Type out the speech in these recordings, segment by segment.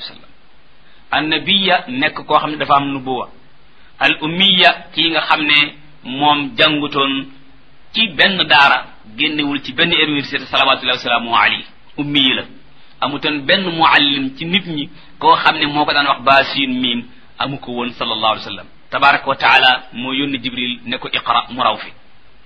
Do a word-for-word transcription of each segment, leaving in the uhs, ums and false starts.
sallam annabiya nekk koo xam ne dafa am nubuwa al ummiya kii nga xam ne moom jàngutoon ci benn daara génnewul ci benn université salawatullahi wasalaamu alayhi ummi la amutoon benn muallim ci nit ñi koo xam ne moo ko daan wax baasin miim amu ko woon sallallahu alayhi wa sallam tabaraka wa taala moo yónni jibril ne ko iqra mu raw fi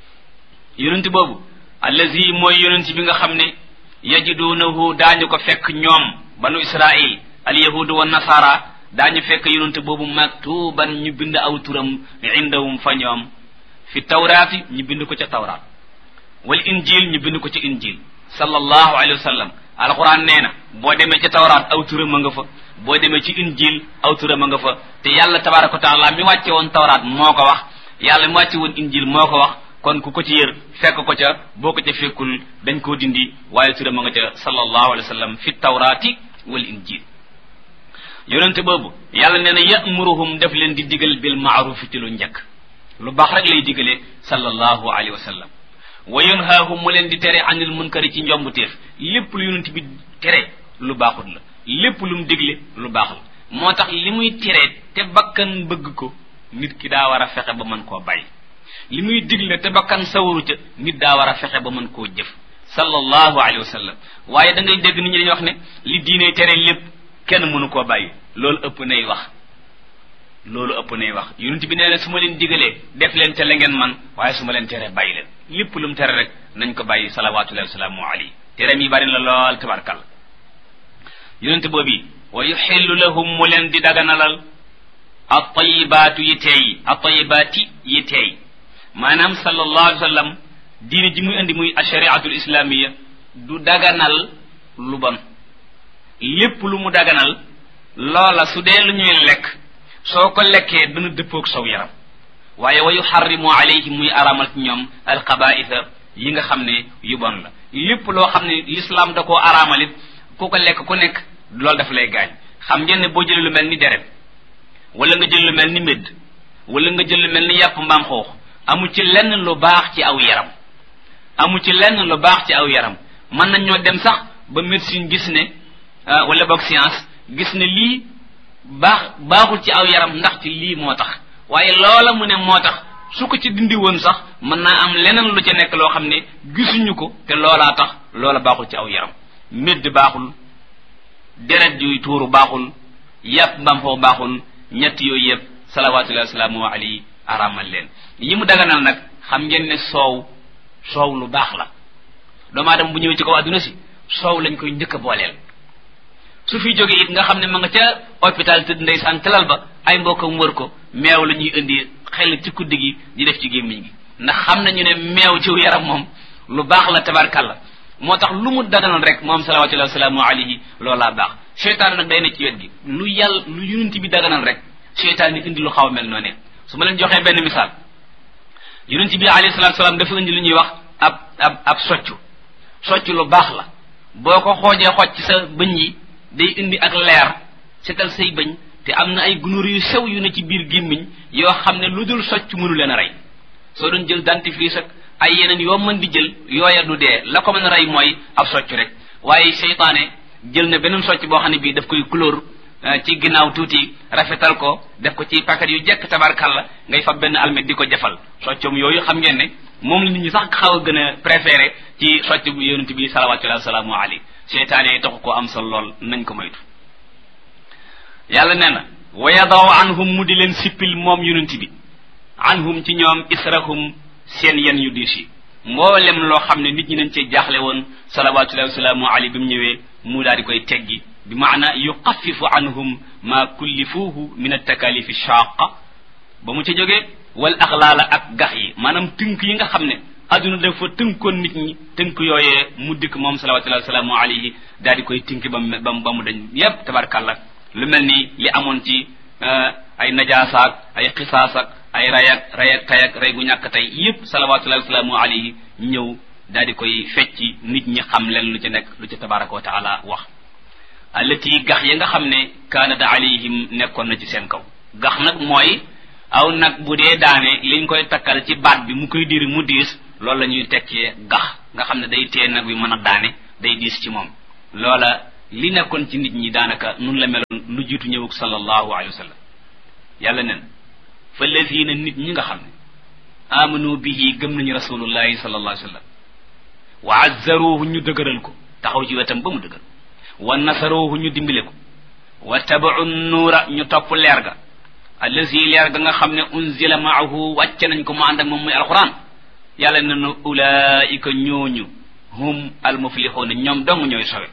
yonent boobu allazi mooy yonent bi nga xam ne yajidunahu daañu ko fekk ñoom banu israil al yahudu wa nasara daañu fekk yonent boobu maktuban ñu bind aw turam indahum fa ñoom fi tawraati ñu bind ko ca tawraat wal injil ñu bind ko ca injil sallallahu alayhi wa sallam alquran nee na boo demee ca tawraat aw turam a nga fa boo demee ci injil aw turam a nga fa te yàlla tabaraka wa taala mi wàcce woon tawraat moo ko wax yàlla mi wàcce woon injil moo ko wax kon ku ko ci yër fekk ko ca boo ko ca fekkul dañ koo dindi waaye turam a nga ca sallallahu alayhi wa sallam fi tawraati wal injil yonente boobu yàlla nee na yamuruhum daf leen di digal bil maarufi ci lu njëkk lu baax rek lay digalee sallallahu alayhi wa sallam wa yanhaahum mu leen di tere anil munkari ci njombuteef lépp lu yonent bi tere lu baaxul la lépp lu mu digle lu baax la moo tax li muy tere te bakkan bëgg ko nit ki daa war a fexe ba mën koo bàyyi li muy digle te bakkan sawaru ca nit daa war a fexe ba mën koo jëf sallallahu alayhi wa sallam waaye da ngay dégg nit ñi dañuy wax ne li diine tere lépp kenn mënu koo bàyyi loolu ëpp nay wax loolu ëpp nay wax yonent bi nee na su ma leen digalee def leen ca la ngeen man waaye su ma leen tere bàyyi leen lépp lu mu tere rek nañ ko bàyyi salawatullahi wasalaamu alayhi tere mi bari na lool tabarkal yonent boobu wa yuxillu lahum mu leen di daganalal at-tayyibaatu yi teey at-tayyibaati yi teey maanaam sallallahu alayhi wa sallam diine ji muy indi muy ashariatul islamiya du daganal lu bon lépp lu mu daganal loola su dee lu ñuy lekk soo ko lekkee dana dëppoog saw yaram waaye wa yuharrimu alayhim muy aramal ci ñoom alxabaisa yi nga xam ne yu bon la lépp loo xam ne l'islam da koo aramalit ku ko lekk ku nekk loolu daf lay gaañ xam ngeen ne boo jëlee lu mel ni deret wala nga jël lu mel ni médd wala nga jël lu mel ni yàpp mbaam xoox amu ci lenn lu baax ci aw yaram amu ci lenn lu baax ci aw yaram mën nañ ñoo dem sax ba médecine gis ne wala boog science gis ne lii baax baaxul ci aw yaram ndax ci lii moo tax waaye loola mu ne moo tax su ko ci dindi woon sax mën naa am leneen lu ca nekk loo xam ne gisuñu ko te loolaa tax loola baaxul ci aw yaram médd baaxul deret juy tuuru baaxul yàpp mbam foo baaxul ñett yooyu yëpp salawatullahi wasalaamu alayhi aramal leen yi mu daganal nag xam ngeen ne soow soow lu baax la doomu aadama bu ñëwee ci kaw adduna si soow lañ koy njëkk a booleel su fi jógee it nga xam ne ma nga ca hôpital tëdd ndeysaan telal ba ay mbokkam wër ko meew la ñuy indi xel ci kuddi gi di def ci gémmiñ gi ndax xam nañu ne meew ci yaram moom lu baax la tabarkalla moo tax lu mu daganal rek moom salawatullahi wasalaamu alayhi loolaa baax seytaan nag day ne ci wet gi lu yàlla lu yonent bi daganal rek seytaan ni indi lu xaw a mel noonu su ma leen joxee benn misaal yonent bi alayhi salatu salaam dafa indi lu ñuy wax ab ab ab soccu soccu lu baax la boo ko xoojee xooj ci sa bëñ yi day indi ak leer setal say bëñ te am na ay gunóor yu sew yu ne ci biir gémmiñ yoo xam ne lu dul socc mënu leen a rey soo doon jël dentifrice ak ay yeneen yoo mën di jël yooya du dee la ko mën a rey mooy ab socc rek waaye seytaane jël na beneen socc boo xam ne bii daf koy couleur ci ginnaaw tuuti rafetal ko def ko ci paquet yu jekk tabarkalla ngay fab benn almet di ko jafal soccom yooyu xam ngeen ne moom la nit ñi sax xaw a gën a préféré ci socc bu yonent bi salawatullahi wasalaamu alayhi seytaane yi taxu koo am solo lool nañ ko moytu yàlla nee na wa yadaw anhum mu di leen sippil moom yonent bi anhum ci ñoom israhum seen yen yu diis yi mboolem loo xam ne nit ñi nañ cee jaaxle woon salawatullahi wasalaamu alayhi bi mu ñëwee mu daal di koy teggi bi maana yuxafifu anhum ma kullifuuhu min altakalifi shaqa ba mu ca jógee wal axlaala ak gax yi maanaam tënk yi nga xam ne adduna dafa tënkoon nit ñi tënk yooyee mu dikk moom salawatullahi wasalaamu alayhi daal di koy tënk ba mu ba mu dañ yépp tabarkàlla lu mel ni li amoon ci ay najaasaak ay xisaasak ay rayak rayak tayak ray gu ñàkk tey yépp salawatullahi wasalaamu alayhi ñëw daal di koy fecci nit ñi xam leen lu ci nekk lu ci tabaraka wa taala wax allati gax ya nga xam ne kaanat alayhim nekkoon na ci seen kaw gax nag mooy aw nag bu dee daane liñ koy takkal ci baat bi mu koy diri mu diis loolu la ñuy tekkee gax nga xam ne day tee nag bi mën a daane day diis ci moom loola li nekkoon ci nit ñi daanaka nun la meloon lu jiitu ñëwuk sallallahu alayhi wa sallam yàlla nen fa lazina nit ñi nga xam ne amanu bihi gëm nañu rasulullahi sallallahu alayhi wa sallam wa azzaruhu ñu dëgëral ko taxaw ci wetam ba mu dëgër wa nasaruhu ñu dimbile ko wa tabacu nuura ñu topp leer ga allazi leer ga nga xam ne unzila maahu wàcce nañ ko mu ànd ak moom muy alquran yàlla ne na ulaika ñooñu hum almuflixuuna ñoom dong ñooy sowe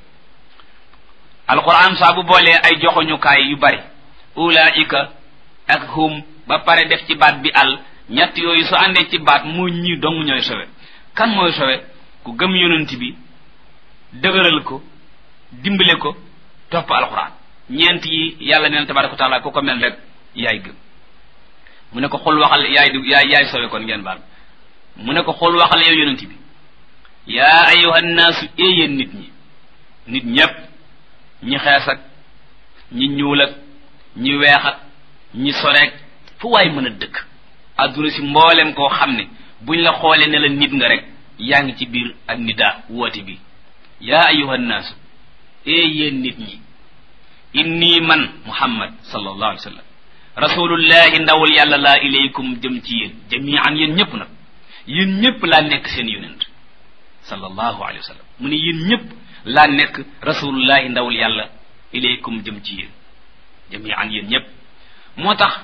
alquran saa bu boolee ay joxoñukaay yu bari ulaika ak hum ba pare def ci baat bi al ñett yooyu su àndee ci baat mu ñi dong ñooy sowe kan mooy sowe ku gëm yonent bi dëgëral ko dimbale ko topp alquran ñeent yi yàlla neen tabaraka wa taala ku ko mel rek yaay gëm mu ne ko xul waxal yaay du yaay yaay sowe kon ngeen baal mu ne ko xul waxal yow yonent bi yaa ayyuha nnaasu yéen nit ñi nit ñépp ñi xees ak ñi ñuul ak ñi weex ak ñi soreek fu waay mën a dëkk adduna si mboolem koo xam ne buñ la xoolee ne la nit nga rek yaa ngi ci biir ak nida woote bi yaa ayyuha nnaasu yéen nit ñi inni man muhammad sallallahu alayhi wa sallam rasulullahi ndawul yàlla laa ilaykum jëm ci yéen jamian yéen ñëpp nag yéen ñëpp laa nekk seen yonent sallallahu alayhi wa sallam mu ne yéen ñëpp laa nekk rasulullahi ndawul yàlla ilaykum jëm ci yéen jamian yéen ñëpp moo tax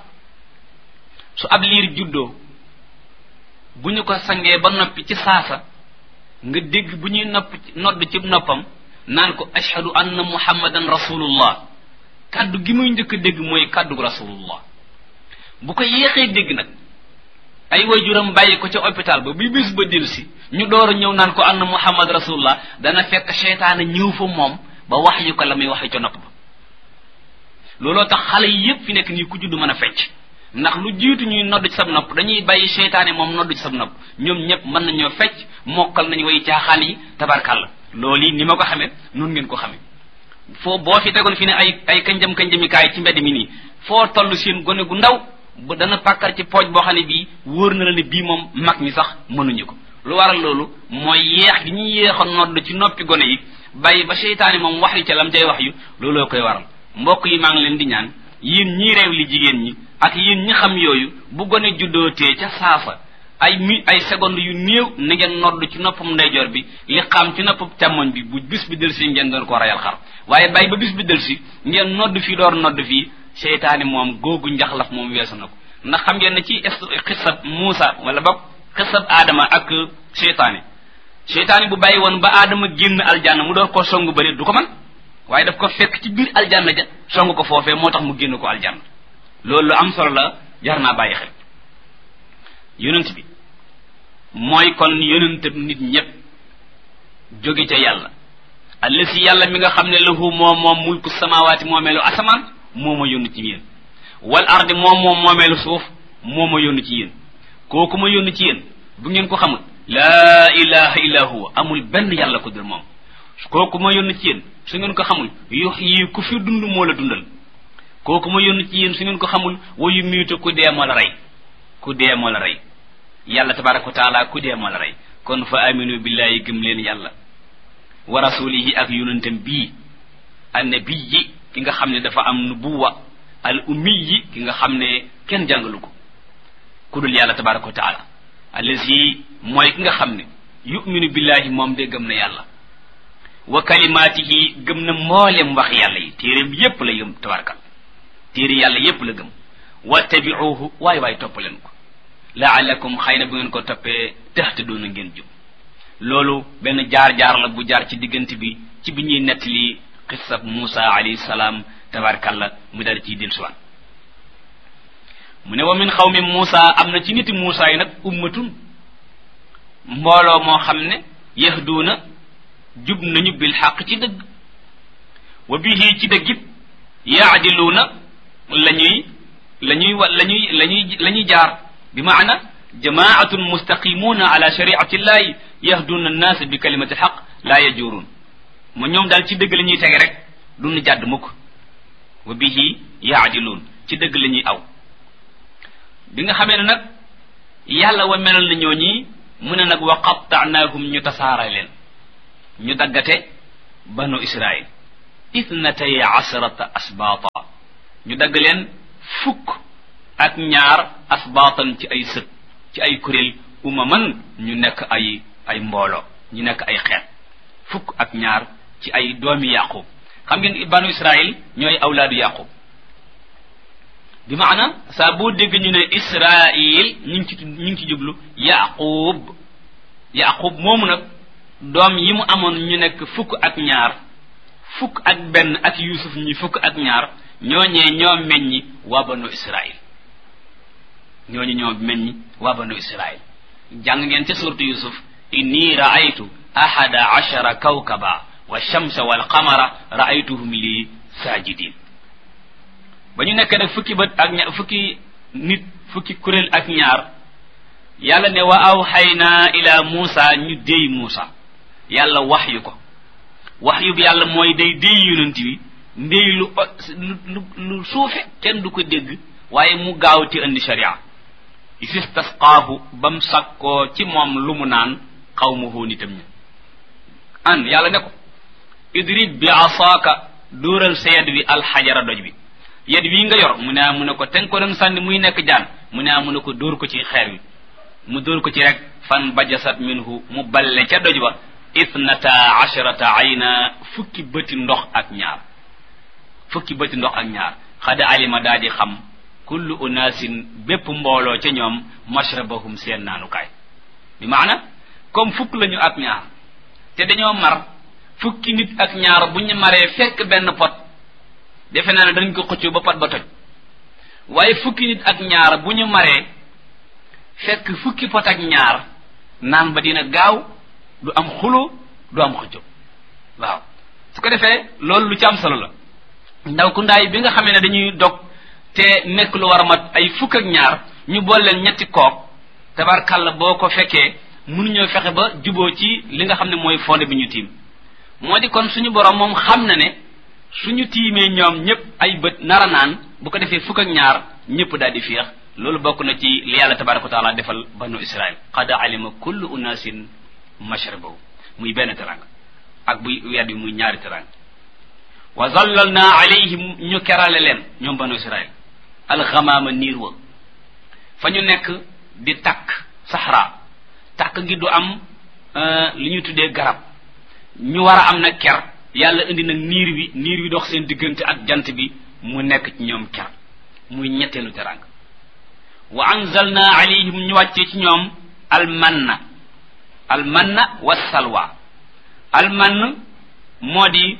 su ab liir juddoo bu ñu ko sangee ba noppi ci saasa nga dégg bu ñuy nopp nodd ci noppam naan ko ashhadu anna muhammadan rasulullah kaddu gi muy njëkk a dégg mooy kaddu rasulullah bu ko yéexee dégg nag ay waajuram bàyyi ko ca hôpital ba bi bis ba delsi ñu door a ñëw naan ko anna muhammad rasulullah dana fekk seytaane ñëw fa moom ba wax yu ko la muy waxe ca nopp ba looloo tax xale yi yépp fi nekk nii ku juddu mën a fecc ndax lu jiitu ñuy nodd ci sab nopp dañuy bàyyi seytaane moom nodd ci sab nopp ñoom ñëpp mën nañoo fecc mokkal nañu way caaxaan yi tabarkàlla loolu yi ni ma ko xamee noonu ngeen ko xamee foo boo fi tegoon fi ne ay ay kanjam kanjamikaay ci mbedd mi nii foo toll seen gone gu ndaw ba dana pàkkar ci pooj boo xam ne bii wóor na la ne bii moom mag ñi sax mënuñu ko lu waral loolu mooy yeex gi ñuy yeex a nodd ci noppi gone yi bàyyi ba seytaane moom wax yu ca lam cay wax yu looloo koy waral mbokk yi maa ngi leen di ñaan yéen ñii réew li jigéen ñi ak yéen ñi xam yooyu bu gone juddootee ca saafa ay mi ay seconde yu néew na ngeen nodd ci noppam ndeyjoor bi li xam ci noppam càmmoñ bi bu bis bi del si ngeen doon ko rayal xar waaye bàyyi ba bis bi del si ngeen nodd fii door nodd fii seytaane moom googu njaxlaf moom weesu na ko ndax xam ngeen ne ci xisab Muusa wala boog xisab Adama ak seytaane seytaane bu bàyyi woon ba Adama génn aljanna mu door koo songu bëri du ko man waaye daf ko fekk ci biir aljanna ja song ko foofee moo tax mu génn ko aljanna loolu lu am solo la jar naa bàyyi xel yonent bi mooy kon yonent nit ñépp jóge ca yàlla allasi yàlla mi nga xam ne lahu moom moom mulku samawaati moomeelu asamaan moo ma yónni ci yéen wal ardi moom moom moomeelu suuf moo ma yónni ci yéen kooku ma yónni ci yéen bu ngeen ko xamul laa ilaha illa huwa amul benn yàlla ko dul moom kooku ma yónni ci yéen su ngeen ko xamul yuhyi ku fi dund moo la dundal kooku ma yónni ci yéen su ngeen ko xamul wa yumiitu ku dee moo la rey ku dee moo la rey yàlla tabaraka wa taala ku dee moo la rey kon fa aminu billahi gëm leen yàlla wa rasulihi ak yonentam bii annabiyi ki nga xam ne dafa am nubuwa al ummiyi ki nga xam ne kenn jàngalu ko ku dul yàlla tabaraka wa taala allazi mooy ki nga xam ne yuminu billahi moom de gëm na yàlla wa kalimaatihi gëm na mboolem wax yàlla yi téeréem yépp la yëm tabarakal téere yàlla yépp la gëm wattabiuhu waay waay topp leen ko laalakum xëy na bu ngeen ko toppee tahtaduna ngeen jub loolu benn jaar-jaar la bu jaar ci diggante bi ci bi ñuy nettali xissab Muusa alayhi salaam tabarakallah mu dal ciy dellusiwaat mu ne wa min xawmi Muusa am na ci niti Muusa yi nag ummatun mbooloo moo xam ne yahduuna jub nañu bil xaq ci dëgg wa bihi ci dëggit yaadiluuna la ñuy la ñuy wa la ñuy la ñuy la ñuy jaar bi maana jamaatun mustaqimuuna ala shariati llahi yahduna annaas bi kalimati xaq laa yajuruun ma ñoom daal ci dëgg la ñuy tege rek duñu jàdd mukk wa bihi yaadiluun ci dëgg la ñuy aw bi nga xamee ne nag yàlla wa melal na ñoo ñi mu ne nag wa qattaanaahum ñu tasaara leen ñu daggate banu israil ithnatay asrata asbaata ñu dagg leen fukk ak ñaar asbaatan ci ay sët ci ay kuréel umaman ñu nekk ay ay mbooloo ñu nekk ay xeet fukk ak ñaar ci ay doomi yaqub xam ngeen banu israil ñooy awlaadu yaqub bi maana saa boo dégg ñu ne israil ñu ngi ci ñu ngi ci jublu yaqub yaqub moomu nag doom yi mu amoon ñu nekk fukk ak ñaar fukk ak benn ak yusuf ñi fukk ak ñaar ñooñee ñoo meññi waa banu israil ñooñu ñoo meññi waa banu israil jàng ngeen ca suurtu yusuf inni raaytu ahada ashara kawkaba wa shamsa wal qamara raaytuhum li sajidin ba ñu nekk nag fukki bët ak ñaar fukki nit fukki kuréel ak ñaar yàlla ne wa awxayna ila muusa ñu déy muusa yàlla wax yu ko wax yu bi yàlla mooy day déy yonent bi ndéy lu lu lu suufe kenn du ko dégg waaye mu gaaw ci indi sharia istisqaahu bam sakkoo ci moom lu mu naan qawmuhu nitam ña an yàlla ne ko idrib bi asaaka dóoral sa yed wi alxajara doj bi yed wi nga yor mu ne mu ne ko ten ko dang sànni muy nekk jaan mu ne mu ne ko dóor ko ci xeer wi mu dóor ko ci rek fan bajasat minhu mu balle ca doj ba ithnata asharata ayna fukki bëti ndox ak ñaar fukki bëti ndox ak ñaar xada alima daa di xam kullu unaasin bépp mbooloo ca ñoom mashrabahum seen naanukaay bi maana comme fukk lañu ak ñaar te dañoo mar fukki nit ak ñaar bu ñu maree fekk benn pot defe naa ne dañ ko xëccoo ba pot ba toj waaye fukki nit ak ñaar bu ñu maree fekk fukki pot ak ñaar naan ba dina gaaw du am xulo du am xëccoo waaw su ko defee loolu lu ci am solo la ndaw ku ndaay bi nga xamee ne dañuy dog te nekk lu war a mat ay fukk ak ñaar ñu bool leen ñetti kook tabarkàlla boo ko fekkee mënuñoo fexe ba juboo ci li nga xam ne mooy fonde bi ñu tiim moo di kon suñu borom moom xam na ne suñu tiimee ñoom ñëpp ay bët nara naan bu ko defee fukk ak ñaar ñëpp daal di féex loolu bokk na ci li yàlla tabaraka wa taala defal banu israil qad alima kullu unasin mashrabahu muy benn teranga ak buy weer bi muy ñaari teranga wa zallalna alayhim ñu kerale leen ñoom banu israil alxamaama niir wa fa ñu nekk di takk saxra takk gi du am li ñuy tuddee garab ñu war a am nag ker yàlla indi nag niir wi niir wi dox seen diggante ak jant bi mu nekk ci ñoom ker muy ñetteelu teranga wa anzalna alayhim ñu wàccee ci ñoom almanna almanna wa salwa almann moo di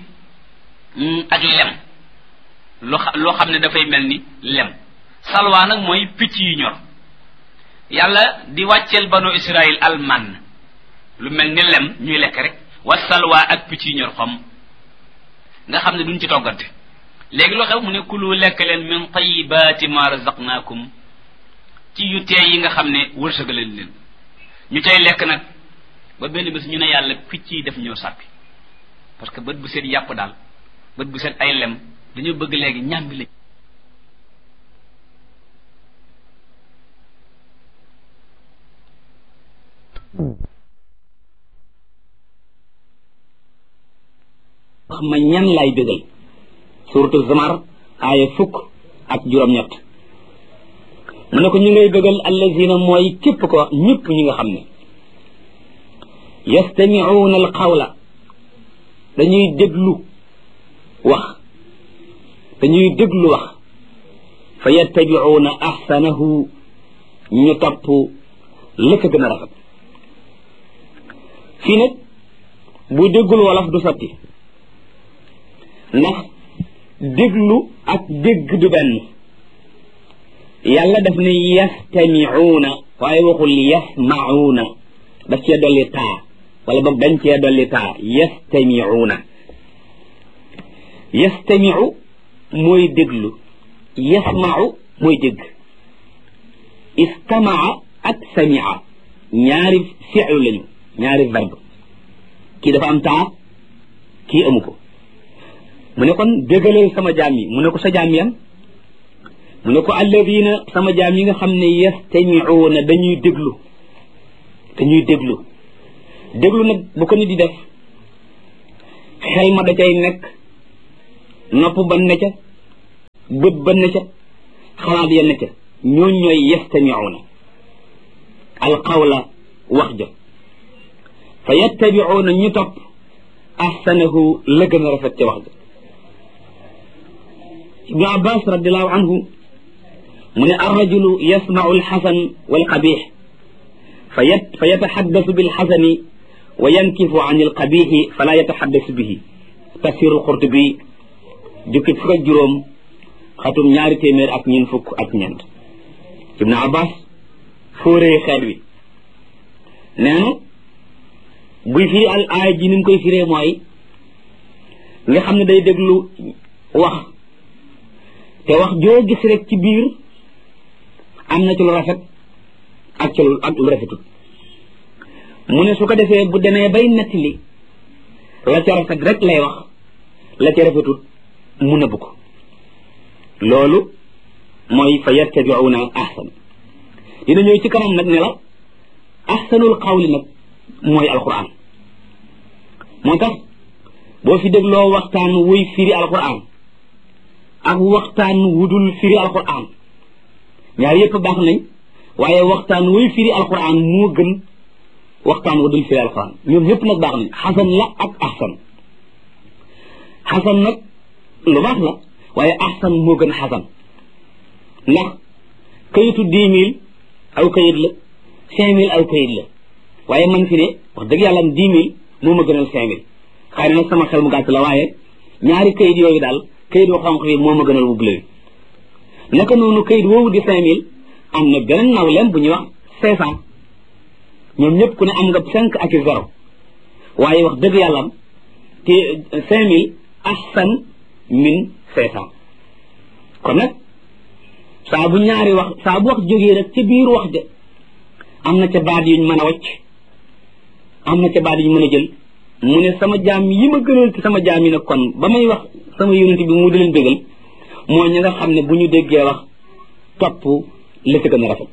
ak lem loo loo xam ne dafay mel ni lem salwa nag mooy picc yu ñor yàlla di wàcceel banu israil almann lu mel ni lem ñuy lekk rek wa salwa ak picc yu ñor xom nga xam ne duñ ci toggante léegi loo xew mu ne kulu lekk leen min tayibaati ma razaqnaakum ci yu teey yi nga xam ne wërsëgaleen leen ñu cay lekk nag ba benn bés ñu ne yàlla picc yi def ñoo sàppi parce que bët bu set yàpp daal bët bu set ay lem dañoo bëgg léegi ñàmbi lañ wax ma ñan lay bégal suratu Zumar aaya fukk ak juróom-ñett mu ne ko ñu ngay bégal allazina mooy képp ko ñëpp ñi nga xam ne yastami'una al qawla dañuy déglu wax dañuy déglu wax fa yattabi'una ahsanahu ñu topp la ko gën a rafet fii nag bu déggul wolof du sotti ndax déglu ak dégg du benn yàlla daf ne yastami'una waaye waxul yasma'una daf cee dolli taa wala boog dañ cee dolli taa yastami'una yastami'u mooy déglu yasma'u mooy dégg istama'a ak sami'a ñaari fi'lu lañu ñaari verbe kii dafa am taa kii amu ko mu ne kon déggalal sama jaam yi mu ne ko sa jaam yan mu ne ko alladina sama jaam yi nga xam ne yastami'una dañuy déglu dañuy déglu déglu nag bu ko nit di def xel ma da cay nekk nopp ba ne ca bët ba ne ca xalaat ya ne ca ñooñ ñooy yastamiuuna alqawla wax ja fa yattabiuuna ñu topp ahsanahu la gën a rafet ca wax ja ibnu abbas radiallahu anhu mu ne arrajulu yasmau alxasan walqabix fa yat fa yataxaddasu bilxasani wa yankifu an alqabixi fala yataxaddasu bihi tafsiru alqurtubi jukki fukk ak juróom xatum ñaari téeméer ak ñeent fukk ak ñeent ibnu abbas fóoree xeet wi nee na buy firi al aaya ji ni mu koy firee mooy nga xam ne day déglu wax te wax joo gis rek ci biir am na ci lu rafet ak ci lu ak lu rafetul mu ne su ko defee bu demee bay nettali la ca rafet rek lay wax la ca rafetul mu nëbb ko loolu mooy fa yattabiuuna ahsan dina ñëw ci kanam nag ne la ahsanul qawli nag mooy alquran moo tax boo fi dégloo waxtaan wuy firi alquran ak waxtaan wudul firi alquran ñaar yépp baax nañ waaye waxtaan wuy firi alquran moo gën waxtaan wudul firi alquran ñoom ñépp nag baax nañ xasan la ak ahsan xasan nag lu baax la waaye ahsan moo gën xasan ndax kayitu dix mille aw kayit la cinq mille aw kayit la waaye man fi ne wax dëgg yàlla am dix mille moo ma gënal cinq mille xëy na nag sama xel mu gàtt la waaye ñaari kayit yooyu daal kayit woo xonq yi moo ma gënal bu bleu bi naka noonu kayit woowu di cinq mille am na beneen nawleem bu ñuy wax cinq cent ñoom ñëpp ku ne am nga cinq ak i zéro waaye wax dëgg yàlla am te cinq mille ahsan min cinq cent kon nag saa bu ñaari wax saa bu wax jógee rek ci biir wax ja am na ca baat yuñ mën a wacc am na ca baat yuñ mën a jël mu ne sama jaam yi ma gënal ci sama jaam yi nag kon ba may wax sama yonent bi mu di leen bégal mooy ñi nga xam ne bu ñu déggee wax topp la ci gën a rafet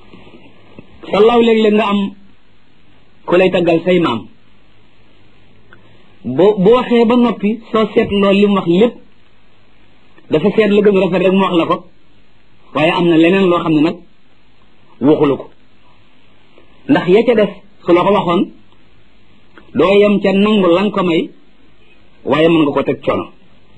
sallaaw léeg-léeg nga am ku lay taggal say maam boo bu waxee ba noppi soo seet loolu li mu wax lépp dafa seet la gën a rafet rek mu wax la ko waaye am na leneen loo xam ne nag waxulu ko ndax ya ca def su la ko waxoon doo yem ca nangu lan ko may waaye mën nga ko teg coono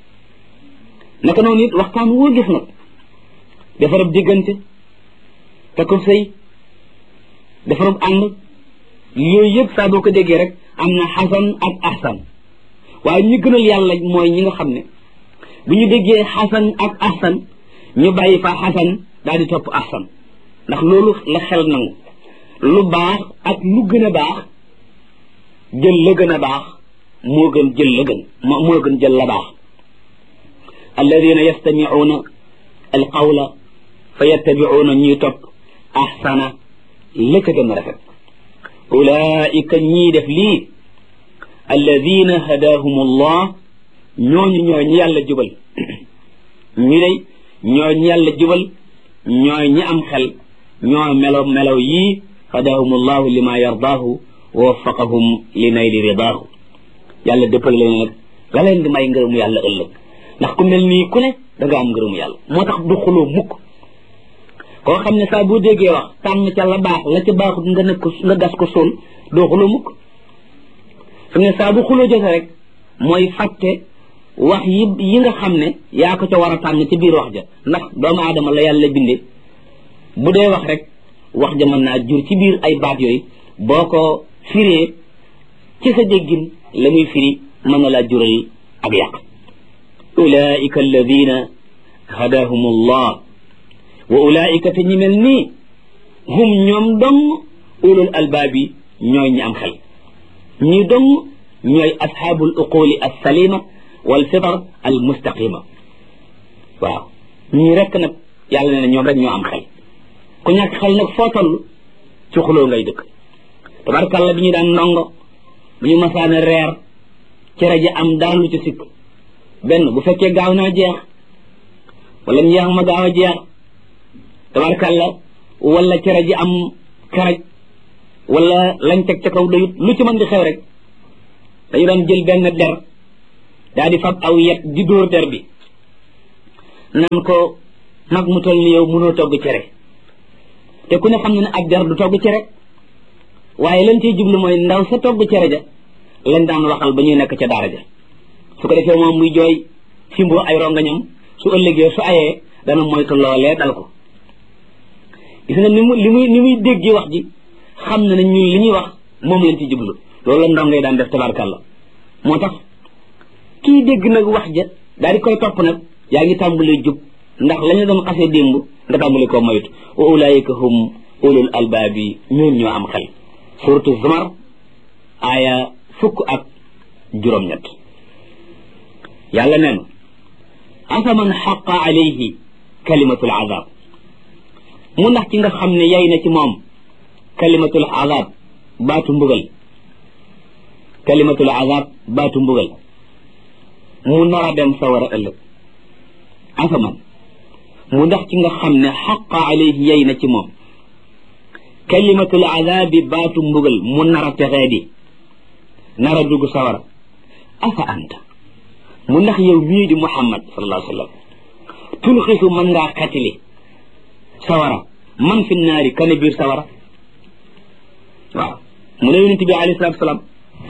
naka noonu it waxtaan woo gis nag defarab diggante te ko sëy defarab ànd yooyu yëpp saa boo ko déggee rek am na xasan ak ahsan waaye ñi gënal yàlla mooy ñi nga xam ne bu ñu déggee xasan ak ahsan ñu bàyyi fa xasan daal di topp ahsan ndax loolu la xel nangu lu baax ak lu gën a baax jël la gën a baax moo gën jël la gën moo gën jël la baax alladina yastamicuuna alqawla fa yattabicuuna ñuy topp ahsana la ca gën a rafet ulaika ñii def lii alladina hadaahum allah ñooñu ñooy ñi yàlla jubal ñi day ñooy ñi yàlla jubal ñooy ñi am xel ñoo melaw melaw yii hadaahum allahu lima yardaahu wa waffaqahum li nayli ridaahu yàlla dëppal leen nag la leen di may ngërëmu yàlla ëllëg ndax ku mel nii ku ne da nga am ngërëmu yàlla moo tax du xuloo mukk koo xam ne saa boo déggee wax tànn ca la baax la ca baaxut nga nekk nga gas ko sol doo xuloo mukk su ne saa bu xuloo jote rek mooy fàtte wax yi yi nga xam ne yaa ko ca war a tànn ci biir wax ja ndax doomu aadama la yàlla bindee bu dee wax rek wax ja mën naa jur ci biir ay baat yooyu boo ko firee ci sa déggin la muy firi mën na laa jural ak yàq ulaika alladina hadahum allah wa ulaika te ñi mel nii hum ñoom dong ulul albaabi ñooy ñi am xel ñi dong ñooy ashaabul uquli alsalima wal fitar al mustaqima waaw ñii rekk nag yàlla ne na ñoom rek ñoo am xel ku ñàkk xel nag foo toll ci xuloo ngay dëkk tabarkàlla bi ñu daan ndongo bu ñu masaane reer cere ji am dara lu ci sikk benn bu fekkee gaaw naa jeex wala njeex ma gaaw a jeex tabarkàlla wala cere ji am karaj wala lañ teg ca kaw doyut lu ci mën di xew rek dañu daan jël benn der daa di fab aw yet di dóor der bi nan ko mag mu toll ni yow mënoo togg cere te ku ne xam ne ne ab der du togg cere waaye lañ ciy jublu mooy ndaw sa togg cere ja lañ daan waxal ba ñuy nekk ca daara ja su ko defee moom muy jooy simboo ay rongañam su ëllëgee su ayee dana moytu loolee dal ko gis nga ni mu li muy ni muy déggee wax ji xam na ne ñun li ñuy wax moom lañ ci jublu loolu la ndongay daan def tabarkàlla moo tax kii dégg nag wax ja daal di koy topp nag yaa ngi tàmbalee jub ndax la ñu doon xasee démb nga tàmbali koo moytu wa ulaayika hum ulul albaabi ñoon ñoo am xel suratu zumar aaya fukk ak juróom-ñett yàlla nee na afaman xaqa alayhi kalimatul azab mu ndax ci nga xam ne yay na ci moom kalimatul azab baatu mbugal kalimatul azab baatu mbugal mu nar a dem sawara ëllëg afaman mu ndax ci nga xam ne xaqa alayhi yay na ci moom kalimatul azabi baatu mbugal mu nar a texee di nar a dugg sawara afa anta mu ndax yow mii di muhammad sallallahu alayhi wa sallam tulxisu mën ngaa xetili sawara man fi naari kane biir sawara waaw mu ne yonent bi alayhi salatu wasalaam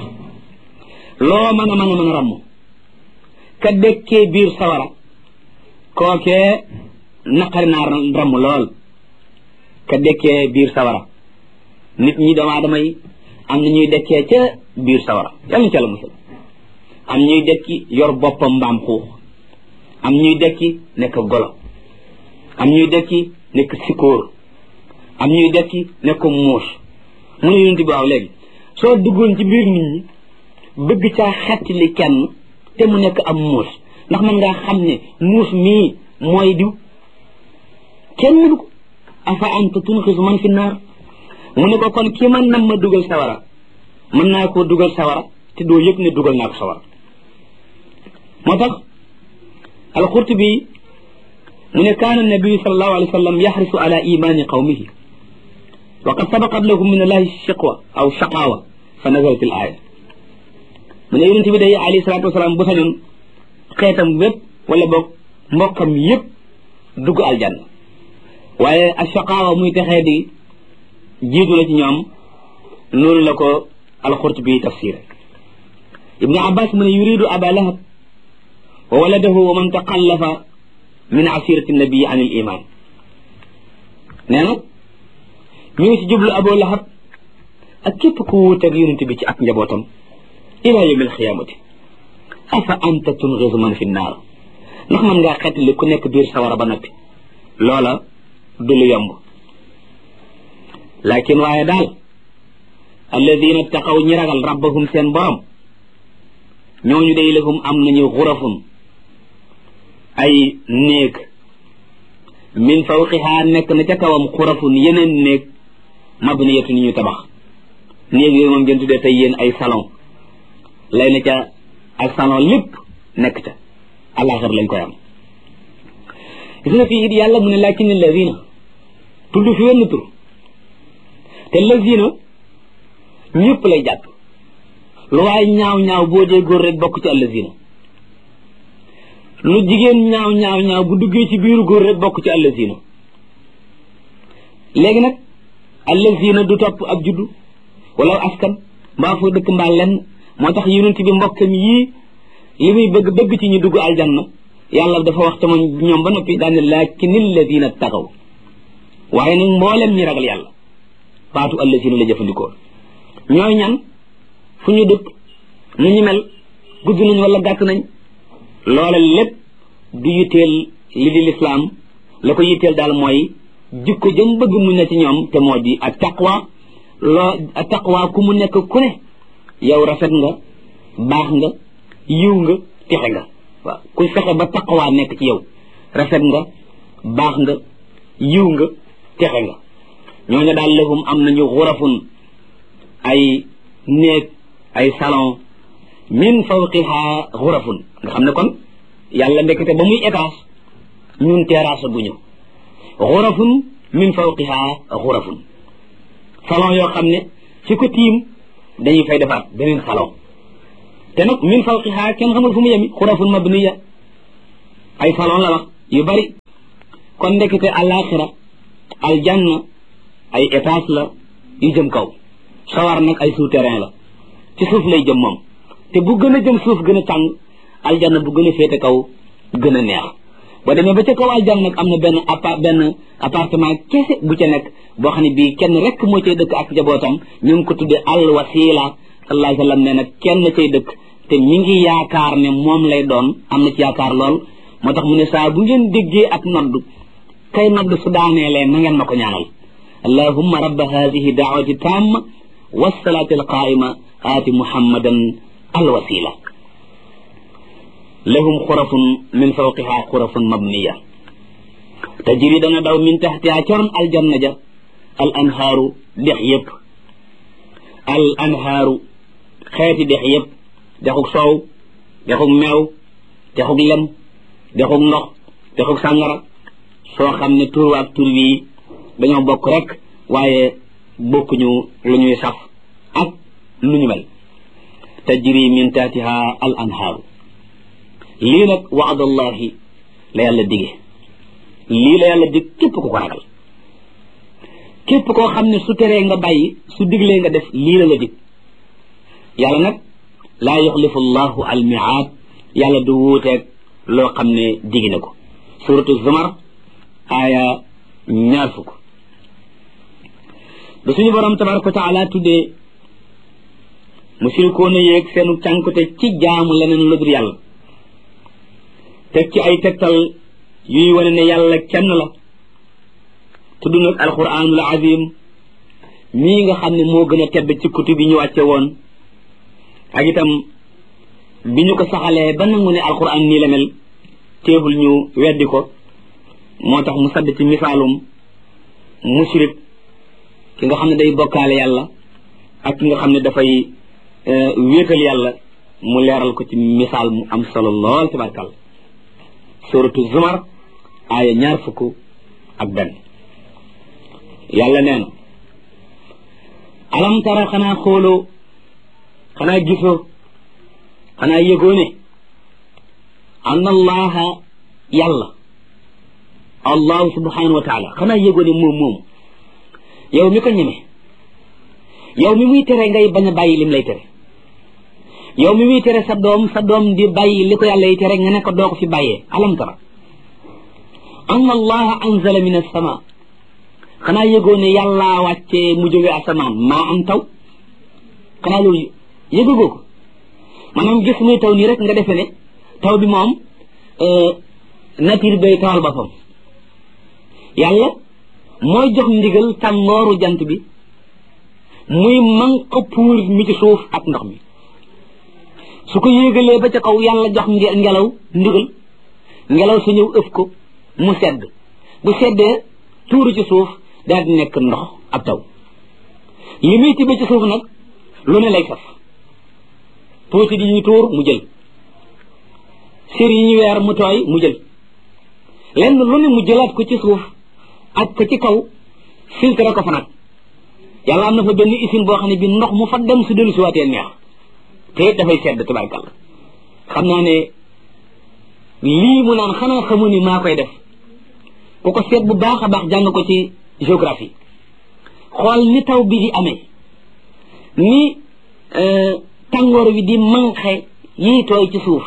loo mën a mën a mën a ramm ka dëkkee biir sawara kookee naqari naa ramm lool ka dëkkee biir sawara nit ñi doomu aadama yi am na ñuy dëkkee ca biir sawara yàlla ñu ca la musal am ñuy dekki yor boppam mbaam xuux am ñuy dekki nekk golo am ñuy dekki nekk sikóor am ñuy dekki nekk muus mu ne yonent bi waaw léegi soo duggoon ci biir nit ñi bëgg caa xettali kenn te mu nekk am muus ndax mën ngaa xam ne muus mii mooy diw kenn mënu ko afa anta tunxisu man fi naar mu ne ko kon kii man nam ma dugal sawara mën naa koo dugal sawara te doo yëg ne dugal naa ko sawara moo tax alqurtubi mu ne kaana nabiyu sallallahu alayhi wa sallam yaxrisu ala imani qawmihi wa qad sabaqat lahum min allahi shiqwa aw shaqawa fa nazalat al aya mu ne yonent bi day alayhi salatu wasalaam bu sañoon xeetam wépp wala boog mbokkam yépp dugg aljanna waaye a shaqawa muy texee di jiitu la ci ñoom noonu la ko alqurtubi tafsir ibnu abbas mu ne yuridu aba lahab wa waladahu wa man taqallafa min asirati nabii an il iman nee na ñu ngi ci jublu abu lahab ak képp ku wuuteeg yonent bi ci ak njabootam ila yawm alxiyamati afa anta tungisu man fi naar ndax man ngaa xeetli ku nekk biir sawara ba noppi loola du lu yomb lakin waaye daal alladina taqaw ñi ragal rabbahum seen borom ñooñu day lahum am nañu xurafun ay néeg min fawqiha nekk na ca kawam xurafun yeneen néeg mabniyatu ni ñu tabax néeg yooyu moom ngeen tuddee tey yéen ay salon lay na ca ak salon lépp nekk ca àllaaxir lañ koy am gis nga fii it yàlla mu ne lakin alladina tudd fi wenn tur te lazina ñëpp lay jàpp lu waaye ñaaw ñaaw boo dee góor rek bokk ci allazina lu jigéen ñaaw ñaaw ñaaw bu duggee ci biiru góor rek bokk ci allazina léegi nag allazina du topp ab juddu wala askan mbaa foo dëkk mbaa lenn moo tax yonent bi mbokkam yii li muy bëgg bëgg ci ñu dugg aljanna yàlla dafa wax tama ñoom ba noppi daane laakin allazina taqaw waaye nag mboolem ñi ragal yàlla baatu allazina la jëfandikoo ñooy ñan fu ñu dëkk nu ñu mel gudd nañ wala gàtt nañ loola lépp du yitteel li di lislaam la ko yitteel daal mooy jikko jëm bëgg mu ne ci ñoom te moo di ak taqwa loo ak taqwa ku mu nekk ku ne yow rafet nga baax nga yiw nga texe nga waaw kuy fexe ba taqwa nekk ci yow rafet nga baax nga yiw nga texe nga ñooñu daal lahum am nañu xurafun ay néeg ay salon min fawqiha xurafun nga xam ne kon yàlla ndekete ba muy étage ñun terrasse bu ñu xurafun min fawqiha xurafun salon yoo xam ne fi ko tiim dañuy fay defaat beneen salon te nag min fawqiha kenn xamul fu mu yemi xurafun mabniya ay salon la wax yu bari kon ndekete alaxira aljanna ay étage la yu jëm kaw sawar nag ay souterrain la ci suuf lay jëm moom te bu gën a jëm suuf gën a tàng aljanna bu gën a féete kaw gën a neex boo demee ba ca kaw aljanna nag am na benn appa benn appartement kese bu ca nekk boo xam ne bii kenn rek moo cay dëkk ak njabootam ñu ngi ko tuddee al wasila sallallahu alayhi wa sallam nee na kenn cay dëkk te ñi ngi yaakaar ne moom lay doon am na ci yaakaar lool moo tax mu ne saa bu ngeen déggee ak nodd kay nodd su daaneelee na ngeen ma ko ñaanal allahumma rabba hadihi daawati tamma wasalaati alqaima aati muhammadan alwasila lahum xurafun min fawqiha xurafun mabniya tajri dana daw min taxtiha coron aljanna ja al anhaaru dex yëpp al anhaaru xeeti dex yëpp dexug soow dexug meew dexug lem dexug ndox dexug sàngara soo xam ne tur waak tur wi dañoo bokk rek waaye bokkuñu lu ñuy saf ak lu ñu mel tajri min taxtiha al anhaaru lii nag waadallahi la yàlla dige lii la yàlla dig képp ku ko ragal képp koo xam ne su teree nga bàyyi su diglee nga def lii la la dig yàlla nag laa yuxlifu llahu almiaad yàlla du wuuteeg loo xam ne digi na ko suratu zumar aaya ñaar fukk ba suñu borom tabaraka wa taala tuddee musirikoona yéeg seenu cànkute ci jaamu leneen lu dul yàlla teg ci ay tegtal yuy wane ne yàlla kenn la tudd nag alquranul azim mii nga xam ne moo gën a tedd ci kutub bi ñu wàcce woon ak itam bi ñu ko saxalee ba nangu ne alquran nii la mel teewul ñu weddi ko moo tax mu sadd ci misaalum mushrik ki nga xam ne day bokkaale yàlla ak ki nga xam ne dafay wéetal yàlla mu leeral ko ci misaal mu am solo lool tabarkàlla suratu zumar aaya ñaar fukk ak benn yàlla nee na alam tara xanaa xooloo xanaa gisoo xanaa yëgoo ne an allaha yàlla allahu subhanahu wa taala xanaa yëgoo ne moom moom yow mi ko ñeme yow mi muy tere ngay bañ a bàyyi lim lay tere yow mi muy tere sa doom sa doom di bàyyi li ko yàlla yi tere nga ne ko doo ko fi bàyyee alam tara an allaha anzala min as-sama xanaa yëgoo ne yàllaa wàccee mu jóge asamaan maa am taw xanaa loolu yëgagoo ko maanaam gis muy taw nii rek nga defe ne taw bi moom nature bay tawal boppam yàlla mooy jox ndigal tàngooru jant bi muy manq puur mi ci suuf ak ndox mi su ko yéegalee ba ca kaw yàlla jox ngelaw ndigal ngelaw su ñëw ëf ko mu sedd bu seddee tuuru ci suuf daal di nekk ndox ab taw li muy tibbee ci suuf nag lu ne lay saf tuuti di ñu tuur mu jël sër yi ñu weer mu tooy mu jël lenn lu ne mu jëlaat ko ci suuf ak ko ci kaw filtre ko fa nag yàlla am na fa benn usine boo xam ne bi ndox mu fa dem su dellu si waatee neex te it dafay sedd tabarkàlla xam naa ne lii mu naan xanaa xamu ni maa koy def ku ko seet bu baax a baax jàng ko ci géographie xool ni taw bi di amee ni tàngoor wi di manqué yii tooy ci suuf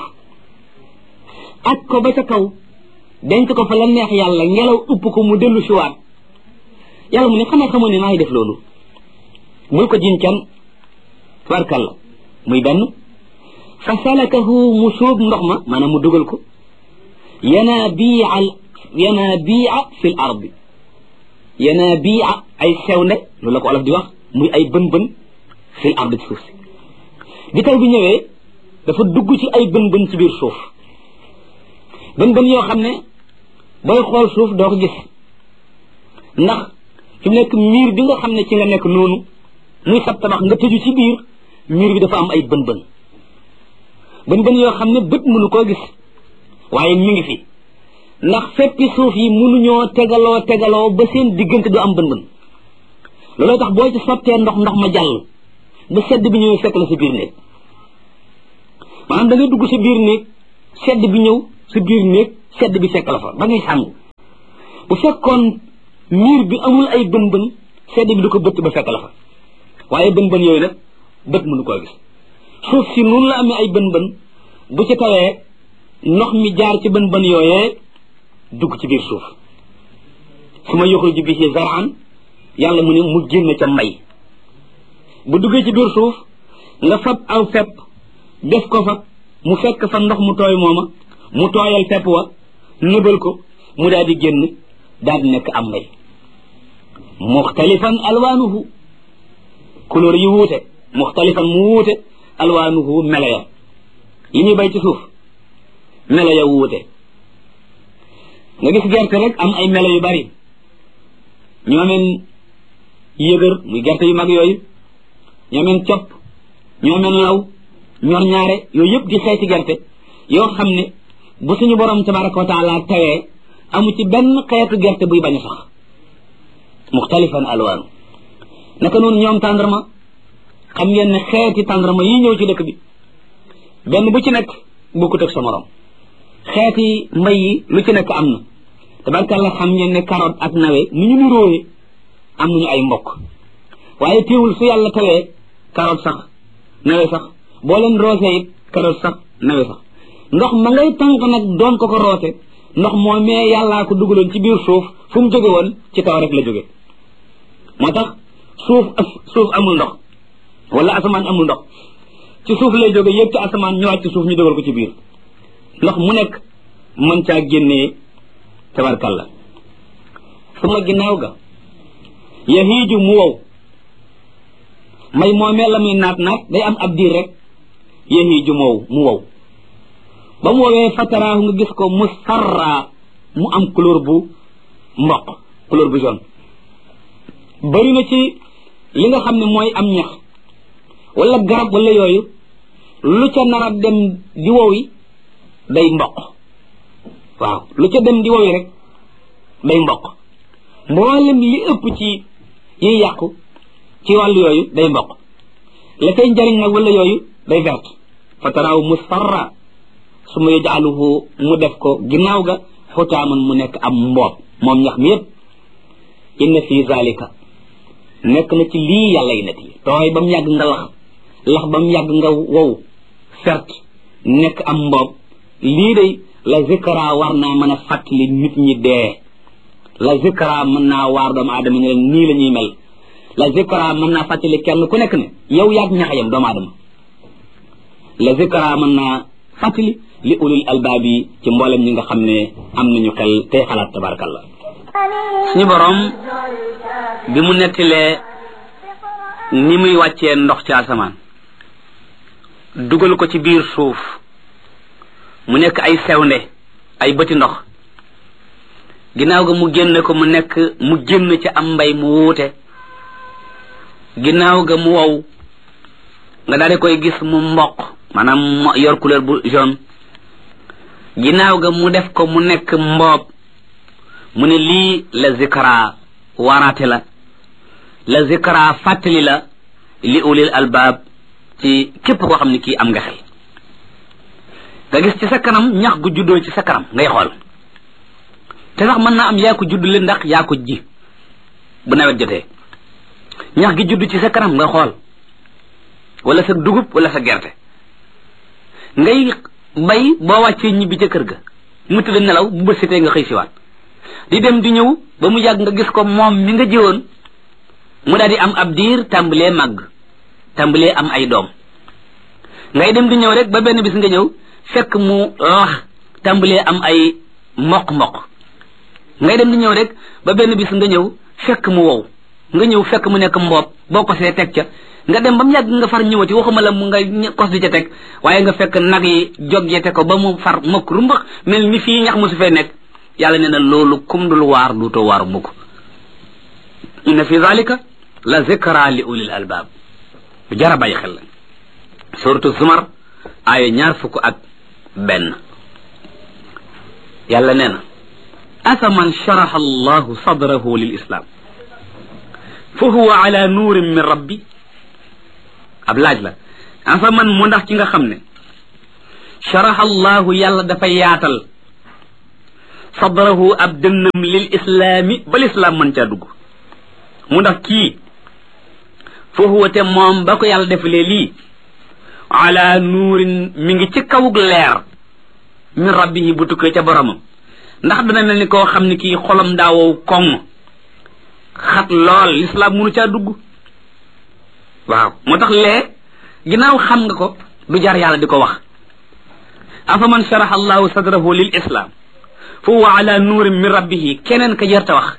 ak ko ba ca kaw denc ko fa la neex yàlla ngelaw upp ko mu dellu si waat yàlla mu ne xanaa xamu ni maay def loolu bul ko jin kenn tabarkàlla muy benn fa salakahu mu sóob ndox ma maanaam mu dugal ko yanaabiia yanaabiia fi l ardi yanaabiia ay sewnde loolu la ko olof di wax muy ay bën bën fi l ardi ci suuf si bi taw bi ñëwee dafa dugg ci ay bën bën ci biir suuf bën bën yoo xam ne booy xool suuf doo ko gis ndax fi mu nekk miir bi nga xam ne ci nga nekk noonu muy sab tabax nga tëju ci biir miir bi dafa am ay bën bën bën bën yoo xam ne bët mënu koo gis waaye mi ngi fi ndax feppi suuf yi mënuñoo tegaloo tegaloo ba seen diggante du am bën bën looloo tax boo ci sottee ndox ndox ma jàll ba sedd bi ñëw fekk la sa biir néeg maanaam da ngay dugg sa biir néeg sedd bi ñëw sa biir néeg sedd bi fekk la fa ba ngay sàngu bu fekkoon miir bi amul ay bën bën sedd bi du ko bëtt ba fekk la fa waaye bën bën yooyu nag bët mënu koo gis suuf si noonu la amee ay bën bën bu ci tawee ndox mi jaar ci bën bën yooyee dugg ci biir suuf su ma yoxul ji bi ci zaraan yàlla mu ne mu génn ca mbay bu duggee ci biir suuf nga fab aw fepp def ko fa mu fekk fa ndox mu tooy mooma mu tooyal fepp wa nëbal ko mu daal di génn daal di nekk am mbay muxtalifan alwaanuhu couleur yi wuute muxtalifan mu wuute alwaanuhu melo ya yi ñuy bay ci suuf melo ya wuute nga gis gerte rek am ay melo yu bari ñu ameen yëgër muy gerte yu mag yooyu ñu ameen copp ñu ameen law ñor ñaare yooyu yëpp di xeeti gerte yoo xam ne bu suñu borom tabaraka wa taala tawee amu ci benn xeetu gerte buy bañ a sax muxtalifan alwaanu naka noonu ñoom tàndarma xam ngeen ne xeeti tàndarma yi ñëw ci dëkk bi benn bu ci nekk bokkut ak sa morom xeeti mbay yi lu ci nekk am na tabarkalla xam ngeen ne carotte ak nawe ni ñu niróoyee am nañu ay mbokk waaye teewul su yàlla tawee carotte sax nawe sax boo leen roose it carotte sax nawe sax ndox ma ngay tànk nag doon ko ko roose ndox moo mee yàllaa ko dugaloon ci biir suuf fu mu jóge woon ci taw rek la jóge moo tax suuf suuf amul ndox wala asamaan amul ndox ci suuf lay jóge yëpp ci asamaan ñëwaat ci suuf ñu dugal ko ci biir ndox mu nekk mën caa génnee tabarkalla su ma ginnaaw ga yahiiju mu wow may moomee la muy naat naat day am ab diir rek yahiiju mu wow mu wow ba mu woowee fataraahu nga gis ko musfarra mu am couleur bu mboq couleur bu jaune bari na ci li nga xam ne mooy am ñax wala garab wala yooyu lu ca nar a dem di wowi day mboq waaw lu ca dem di wowi rek day mboq mboolem li ëpp ci yi yàqu ci wàllu yooyu day mboq la koy njariñ nag wala yooyu day vert fataraahu musfarra su ma yajaaluhu mu def ko ginnaaw ga xutaaman mu nekk am mboob moom ñax mi yépp inna fi zalika nekk na ci lii yàlla yi net yi tooy ba mu yàgg nga lax lax ba mu yàgg nga wow fert nekk am mboob lii day la zikra war naa mën a fàttali nit ñi dee la zikra mën naa waar doomu aadama ñu leen nii la ñuy mel la zikra mën naa fàttali kenn ku nekk ne yow yaag ñaxayam doomu aadama la zikra mën naa fàttali li ulul albaab yi ci mboolem ñi nga xam ne am nañu xel tey xalaat tabarakallah suñu borom bi mu nettilee ni muy wàccee ndox ci asamaan dugal ko ci biir suuf mu nekk ay sewnde ay bëti ndox ginnaaw ga mu génne ko mu nekk mu génn ci am mbay mu wuute ginnaaw ga mu wow nga daal di koy gis mu mboq maanaam yor couleur bu jaune ginnaaw ga mu def ko mu nekk mboob mu ne lii la zikra waaraate la la zikra fàttali la li ulil albaab ci képp koo xam ne kii am nga xel nga gis ci sa kanam ñax gu juddoo ci sa kanam ngay xool te sax mën naa am yaa ko juddule ndax yaa ko ji bu nawet jotee ñax gi judd ci sa kanam nga xool wala sa dugub wala sa gerte ngay bay boo wàccee ñibbi ca kër ga mu tëdd nelaw bu bët setee nga xëy siwaat di dem di ñëw ba mu yàgg nga gis ko moom mi nga jiwoon mu daal di am ab diir tàmbalee màgg tàmbalee am ay doom ngay dem di ñëw rek ba benn bis nga ñëw fekk mu lax tàmbalee am ay mboq-mboq ngay dem di ñëw rek ba benn bis nga ñëw fekk mu wow nga ñëw fekk mu nekk mboob boo ko see teg ca nga dem ba mu yàgg nga far ñëwati waxuma la mu nga kos di ca teg waaye nga fekk nag yi joggeete ko ba mu far mokk rumbax mel ni fii ñax mu su fee nekk yàlla nee na loolu kum dul waar duutoo waaru mukk inna fi zalika la zikra li ulil albaab bu jara bàyyi xel la suratu zumar aaya ñaar fukk ak benn yàlla nee na afaman sharaha allahu sadrahu lil islam fa huwa ala nuurin min rabbi ab laaj la afaman mu ndax ci nga xam ne sharaha allahu yàlla dafa yaatal sadrahu ab dënnam lil islaami ba lislaam mën caa dugg mu ndax kii fa huwa te moom ba ko yàlla defalee lii ala nuurin mi ngi ci kawug leer min rabbihi bu tukkee ca boromam ndax dana mel ni koo xam ne kii xolam daawow koŋ xat lool lislaam mënu caa dugg waaw moo tax lee ginnaaw xam nga ko du jar yàlla di ko wax afa man sharaha allahu sadrahu lil islam fa huwa ala nuurin min rabbihi keneen ka jarta wax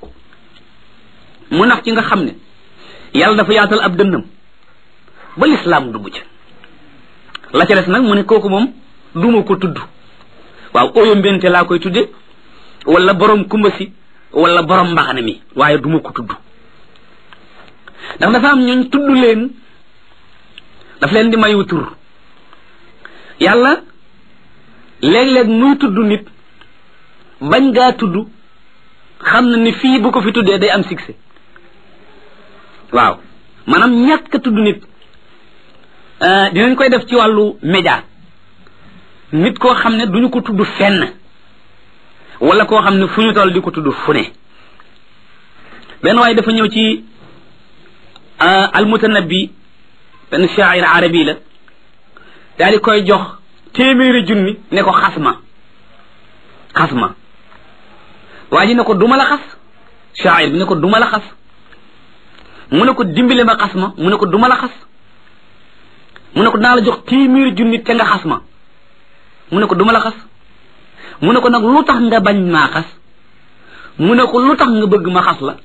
mu nax ci nga xam ne yàlla dafa yaatal ab dënnam ba lislaam dugg ca la ca des nag mu ne kooku moom duma ko tudd waaw ooyo mbente laa koy tudde wala borom kumbasi wala borom mbaxane mi waaye duma ko tudd ndax dafa am ñooñ tudd leen daf leen di mayu tur yàlla léeg-léeg muy tudd nit bañ gaa tudd xam na ni fii bu ko fi tuddee day am succès waaw maanaam ñàkk tudd nit dinañ koy def ci wàllu média nit koo xam ne duñu ko tudd fenn wala koo xam ne fu ñu toll di ko tudd fu ne benn waaye dafa ñëw ci almutanabbi benn shaa'ir arabi la daal di koy jox téeméeri junni ne ko xas ma xas ma waa ji ne ko duma la xas shaa'ir bi ne ko duma la xas mu ne ko dimbale ma xas ma mu ne ko duma la xas mu ne ko dinaa la jox téeméeri junni te nga xas ma mu ne ko duma la xas mu ne ko nag lu tax nga bañ maa xas mu ne ko lu tax nga bëgg ma xas la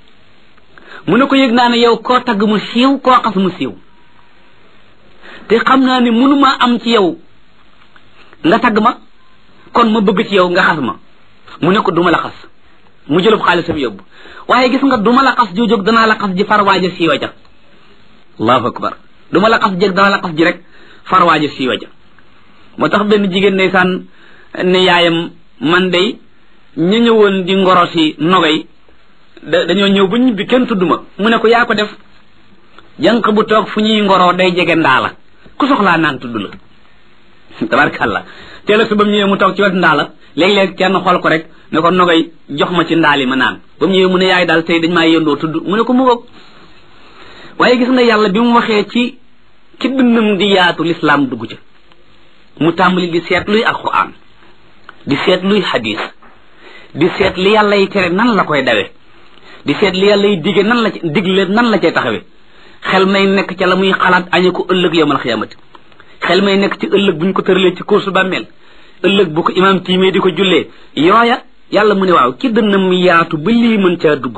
mu ne ko yëg naa ne yow koo tagg mu siiw koo xas mu siiw te xam naa ne mënumaa am ci yow nga tagg ma kon ma bëgg ci yow nga xas ma mu ne ko duma la xas mu jëlub xaalisam yóbbu waaye gis nga duma la xas joojog danaa la xas ji farwaaja siiwa ja allahu akbar duma la xas jég danaa la xas ji rek farwaaja siiwa ja moo tax benn jigéen ndeysaan ne yaayam man day ñu ñëwoon di ngoro si nogay da dañoo ñëw ba ñibbi kenn tudd ma mu ne ko yaa ko def jànq bu toog fu ñuy ngoroo day jege ndaa la ku soxlaa naan tudd la tabarkàlla teel a su ba mu ñëwee mu toog ci wet ndaa la léeg-léeg kenn xool ko rek ne ko nogay jox ma ci ndaali ma naan ba mu ñëwee mu ne yaay daal tey dañ maa yëndoo tudd mu ne ko mu ngoog waaye gis nga yàlla bi mu waxee ci ci dënnam di yaatu lislaam dugg ca mu tàmbali di seet luy alquran di seet luy hadis di seet li yàlla yi tere nan la koy dawe di seet li yàlla yi dige nan la ci digle nan la cay taxawe xel may nekk ca la muy xalaat añe ko ëllëg yawmal xiyaamati xel may nekk ci ëllëg bu ñu ko tëralee ci course bàmmeel ëllëg bu ko imaam tiimee di ko jullee yooya yàlla mu ne waaw ki dënnam yaatu ba lii mën caa dugg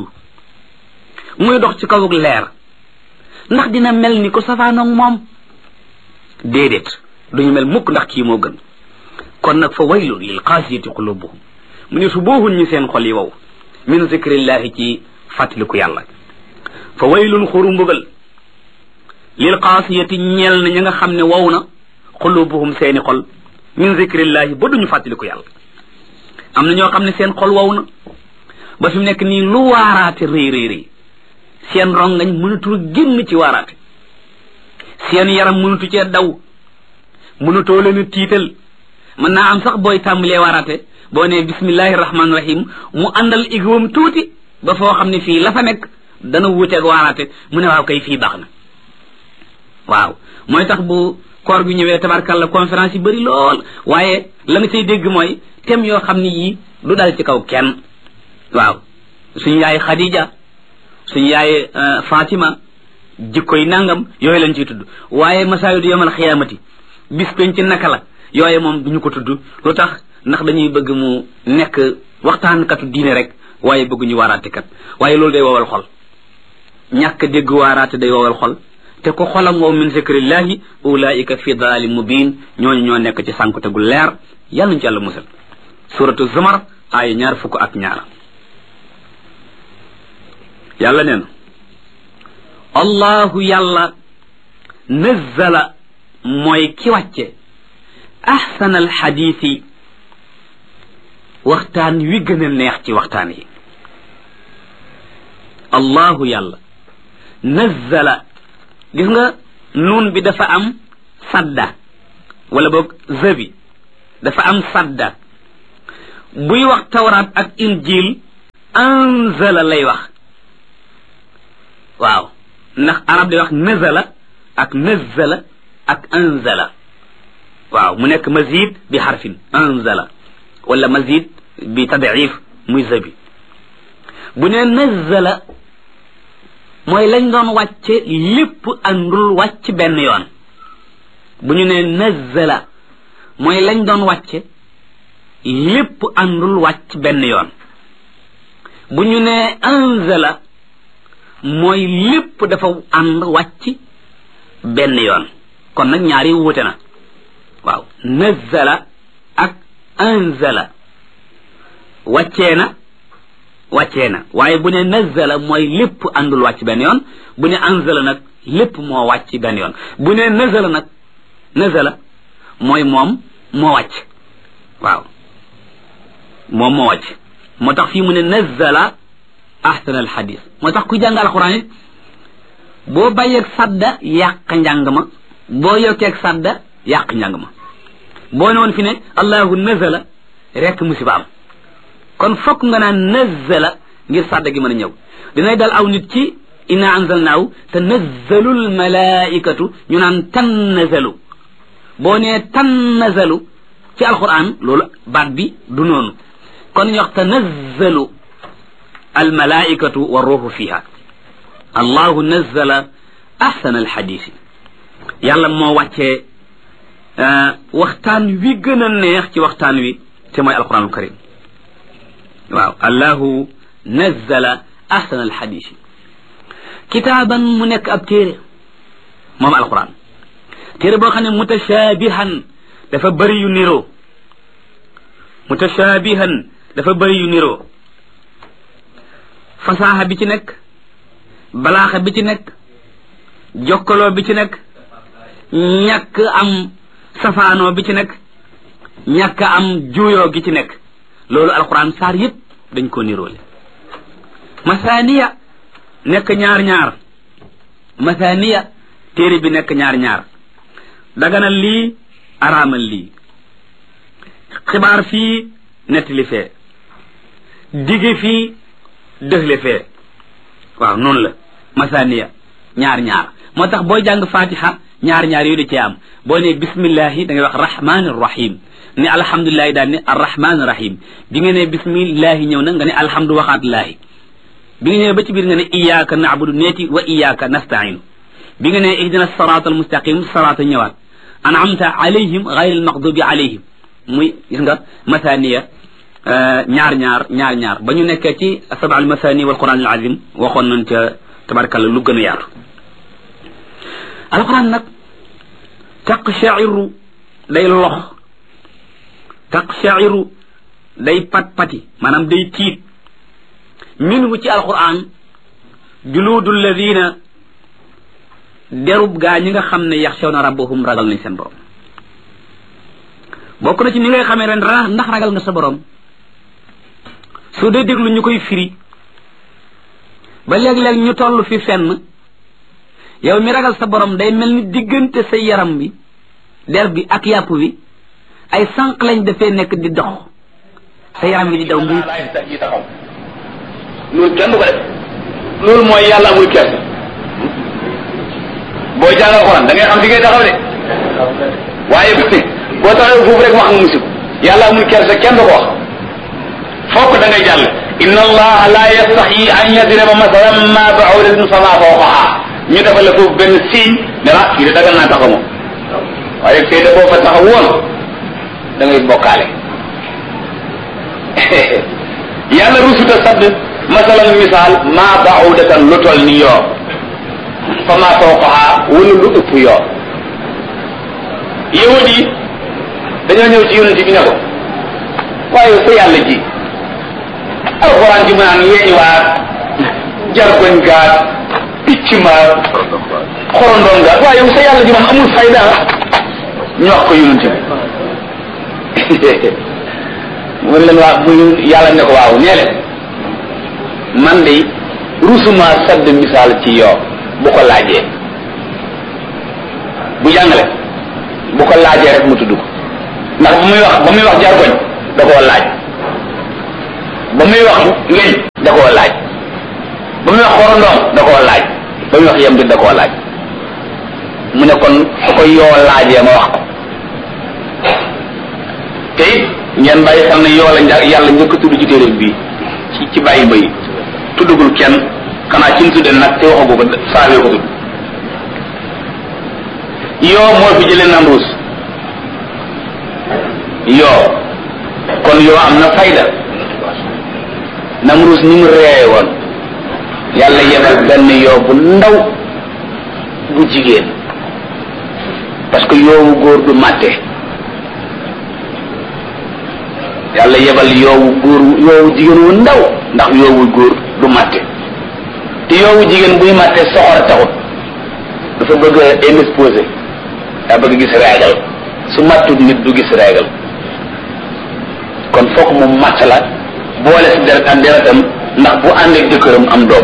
muy dox ci kawug leer ndax dina mel ni ko safaanoog moom déedéet duñu mel mukk ndax kii moo gën kon nag fa waylun lil qaasiyati qulubuhum mu ne su booxuñ ñi seen xol yi wow min zikrillahi ci fàttaliku yàlla fa waylun xuru mbugal lil qaasiyati ñeel na ña nga xam ne wow na qulubuhum seeni xol min zikrillahi ba duñu fàttaliku yàlla am na ñoo xam ne seen xol wow na ba fi mu nekk nii lu waaraate rëy rëy rëy seen rongañ mënatul génn ci waaraate seen yaram mënatu cee daw mënatoo leen a tiital mën naa am sax booy tàmbalee waaraate boo ne bismillahi rahmaani rahim mu àndal igwam tuuti ba foo xam ne fii la fa nekk dana wuuteeg waaraate mu ne waaw kay fii baax na waaw mooy tax bu koor gi ñëwee tabarkalla conférence yi bëri lool waaye la nga say dégg mooy thème yoo xam ne yii du dal ci kaw kenn waaw suñu yaay Khadija suñu yaay Fatima jikkoy nangam yooyu lañ ciy tudd waaye masaayidu yawmal xiyaamati bis peñ ci naka la yooye moom duñu ko tudd lu tax ndax dañuy bëgg mu nekk waxtaankatu diine rek waaye bëgguñu waaraate kat waaye loolu day wowal xol ñàkk dégg waaraate day wowal xol te ko xolam wow min zikrillahi ulaika fi dalali mubin ñooñu ñoo nekk ci sànkute gu leer yàlla ñu ci yàlla musal suratu zumar ay ñaar fukk ak ñaar yàlla nee na allahu yàlla nazzala mooy ki wàcce ahsana alxadiisi waxtaan wi gën a neex ci waxtaan yi allahu yàlla nazzala gis nga nuun bi dafa am sadda wala boog zabi dafa am sadda buy wax tawraat ak injil anzala lay wax waaw ndax arab day wax nazala ak nazzala ak anzala waaw mu nekk mazid bi xarfin anzala wala mazid bi tadif muy zabi bu ne nazzala mooy lañ doon wàcce lépp àndul wàcc benn yoon bu ñu ne nazzala mooy lañ doon wàcce lépp àndul wàcc benn yoon bu ñu ne anzala mooy lépp dafa ànd wàcc benn yoon kon nag ñaari wute na waaw nazzala ak anzala wàccee na wàccee na waaye bu ne nazzala mooy lépp àndul wàcc benn yoon bu ne anzala nag lépp moo wàcc benn yoon bu ne nazala nag nazala mooy moom moo wàcc waaw moom moo wàcc moo tax fii mu ne nazzala ahsan al hadis moo tax ku jàng alquran it boo bàyyeeg sadda yàq njàng ma boo yokkeeg sadda yàq njàng ma boo ne woon fi ne allahu nazala rekk musiba am kon fokk nga naan nazzala ngir sadda gi mën a ñëw dinay dal aw nit ci inna anzalnaahu tanazzalul malaikatu ñu naan tannazalu boo nee tannazalu ci alquran loolu baat bi du noonu kon ñu wax tanazzalu al malaikatu wa ruuhu fiha allahu nazzala ahsana al hadisi yàlla moo wàccee waxtaan wi gën a neex ci waxtaan wi te mooy alquranul karim waaw allahu nazzala ahsana al hadisi kitaaban mu nekk ab téere moom alquran téere boo xam ne mutashabihan dafa bëri yu niroo mutashabihan dafa bëri yu niroo fasaaxa bi ci nekk balaaxa bi ci nekk jokkaloo bi ci nekk ñàkk am safaanoo bi ci nekk ñàkk am juuyoo gi ci nekk loolu alquran saar yëpp dañ ko niroole masaniya nekk ñaar ñaar masaniya téere bi nekk ñaar ñaar daganal lii araamal lii xibaar fii nettali fee dige fii dëxle fee waaw noonu la masaniya ñaar ñaar moo tax booy jàng fatiha ñaar ñaar yooyu da cee am boo ne bismillahi da ngay wax rahman rahim ne alhamdulilahi daal ne arrahman rahim bi nga ne bismillahi ñëw na nga ne alhamdu waxaatullahi bi nga ñëwee ba ci biir nga ne iyyaka na'budu neeti wa iyyaka nasta'inu bi nga ne ihdina sirata almustaqim sirata ñëwaat an'amta alayhim ghayr almaghdubi alayhim muy gis nga masaniya ñaar ñaar ñaar ñaar ba ñu nekkee ci sab'a al masani wal quran al azim waxoon nañ ca tabarakalla lu gën a yaatu alquran nag taqsha'iru day lox taqsha'iru day pat pati maanaam day tiit minhu ci alquran juludu alladina derub gaa ñi nga xam ne yaxshawna rabbahum ragal nañ seen borom bokk na ci ni ngay xamee ren ndax ragal nga sa borom su dee déglu ñu koy firi ba léeg-léeg ñu toll fi fenn yow mi ragal sa borom day mel ni diggante sa yaram bi der bi ak yàpp bi ay sànq lañ dafee nekk di dox sa yaram bi di daw muy taxaw loolu kenn du ko def loolu mooy yàlla amul kenn boo jàngal Alxuraan da ngay xam fi ngay taxaw de waaye boo taxawee foofu rek wax nga musib yàlla amul kersa kenn du ko wax fokk da ngay jàll inna allaha la yastahi an yadriba masalan ma ba'udatin fama fawqaha ñu defal la foofu benn signe ne la fii de dagal naa taxaw moom waaye fee de boo fa taxaw woon da ngay bokkaale yàlla rusuta sadd masalan misaal ma ba'udatan lu tol ni yoo fama fawqaha wala lu ëpp yoo yahud yi dañoo ñëw ci yonent bi ne ko waaye sa yàlla ji alxuraan ji mu naan weeñ waat jargoñ gaat picc ma xorondoon gaat waaye yow sa yàlla ji moom amul fayda ñu wax ko yonent bi mu leen waa mu yàlla ne ko waaw nee leen man de rusuma sadd misaal ci yoo bu ko laajee bu jàngale bu ko laajee rek mu tudd ko ndax ba muy wax ba muy wax jargoñ da koo laaj ba muy wax ngeen da koo laaj ba muy wax xorondoom da koo laaj ba muy wax yem bi da koo laaj mu ne kon su ko yoo laajee ma wax ko te it ngeen bàyyi xam ne yoo la yàlla njëkk a tudd ci téere bi ci ci bàyyi bayi tuddagul kenn xanaa ci mu tudde nag te waxagu ko saawee ko tudd yoo moo fi jëlee Namruus yoo kon yoo am na fayda Namruus ni mu reeye woon yàlla yebal benn yoo bu ndaw bu jigéen parce que yoowu góor du màtte yàlla yebal yoowu góor yoowu jigéen wu ndaw ndax yoowu góor du màtte te yoowu jigéen buy màtte soxor taxut dafa bëgg a indisposé daa bëgg gis régal su màttut nit du gis régal kon fokk mu màtt la boole si deret ak deretam ndax bu ànd ak jëkkëram am doom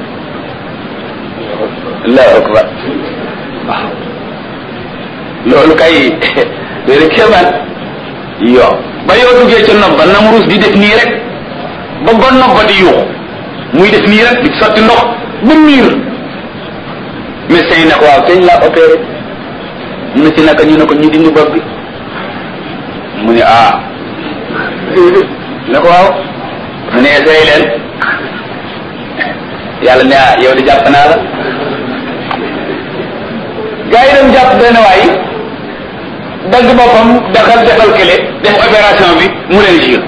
allahu akbar waaw loolu kay léegi kéemaan yoo ba yoo duggee ca nopp ba Namruus di def nii rek ba ba nopp ba di yuuxu muy def nii rek di sotti ndox ba miir médecin yi ne ko waaw teñ laa opéré mu ne ci naka ñu ne ko ñu dindi bopp bi mu ne ah ne ko waaw mu ne essayé leen yàlla ne ah yow di jàpp naa la gaa yi dem jàpp benn waay dagg boppam daxal defal kële def opération bi mu leen jir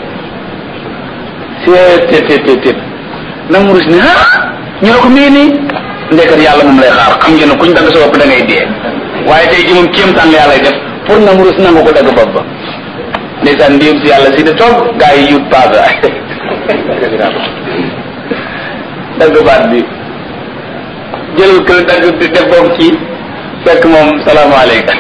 c'est té té té Namruus ne ah ñu ne ko mii nii ndekkat yàlla moom lay xaar xam ngeen ne kuñ dagg sa bopp da ngay dee waaye tey ji moom kéemtaan la yàlla def pour Namruus nangu ko dagg bopp ba ndeysaan ndéem si yàlla si di toog gaa yi yut paasa dagg baat bi jëlal kële dagg def bopp ci fekk moom salaamaaleykum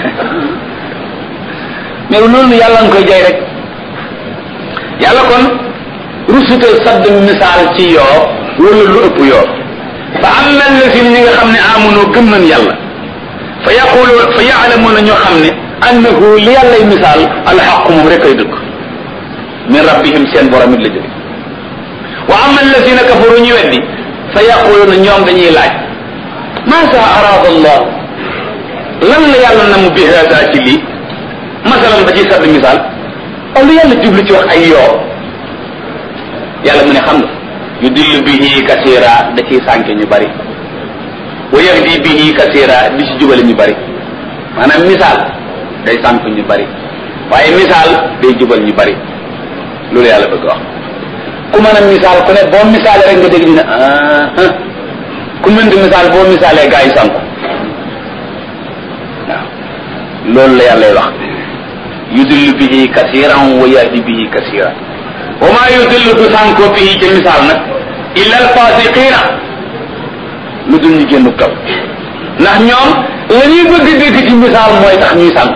mais loolu yàlla nga koy jay rek yàlla kon rusute sadd misaal ci yoo wala lu ëpp yoo fa am na la si ñi nga xam ne amunoo gëm nañ yàlla fa yaqulu fa yaalamuuna ñoo xam ne annahu li yàllay misaal alxaqu moom rek ay dëgg min rabbihim seen borom it la jóge wa am na la si na kafaru ñu weddi fa yaquluuna ñoom dañuy laaj maasa araada allah lan la yàlla na mu bi hada ci lii masalan ba ci sadd misaal aw lu yàlla jublu ci wax ay yoo yàlla mu ne xam nga yudillu bihi kasira da ciy sànke ñu bari wa yahdi bihi kasira di ci jubale ñu bari maanaam misaal day sànk ñu bari waaye misaal day jubal ñu bari loolu yàlla bëgg wax ku mën a misaal ku ne boo misaalee rek nga dégg ñu ne ah ku mën di misaal boo misaalee gaa yi sànku waaw loolu la yàlla wax yudillu bihi kasiran wa yahdi bihi kasiran wa ma yudillu du sànkoo bihi ci misaal nag illa al fasiqina lu dul ñu génn kaw ndax ñoom la ñuy bëgg dégg ci misaal mooy tax ñuy sànk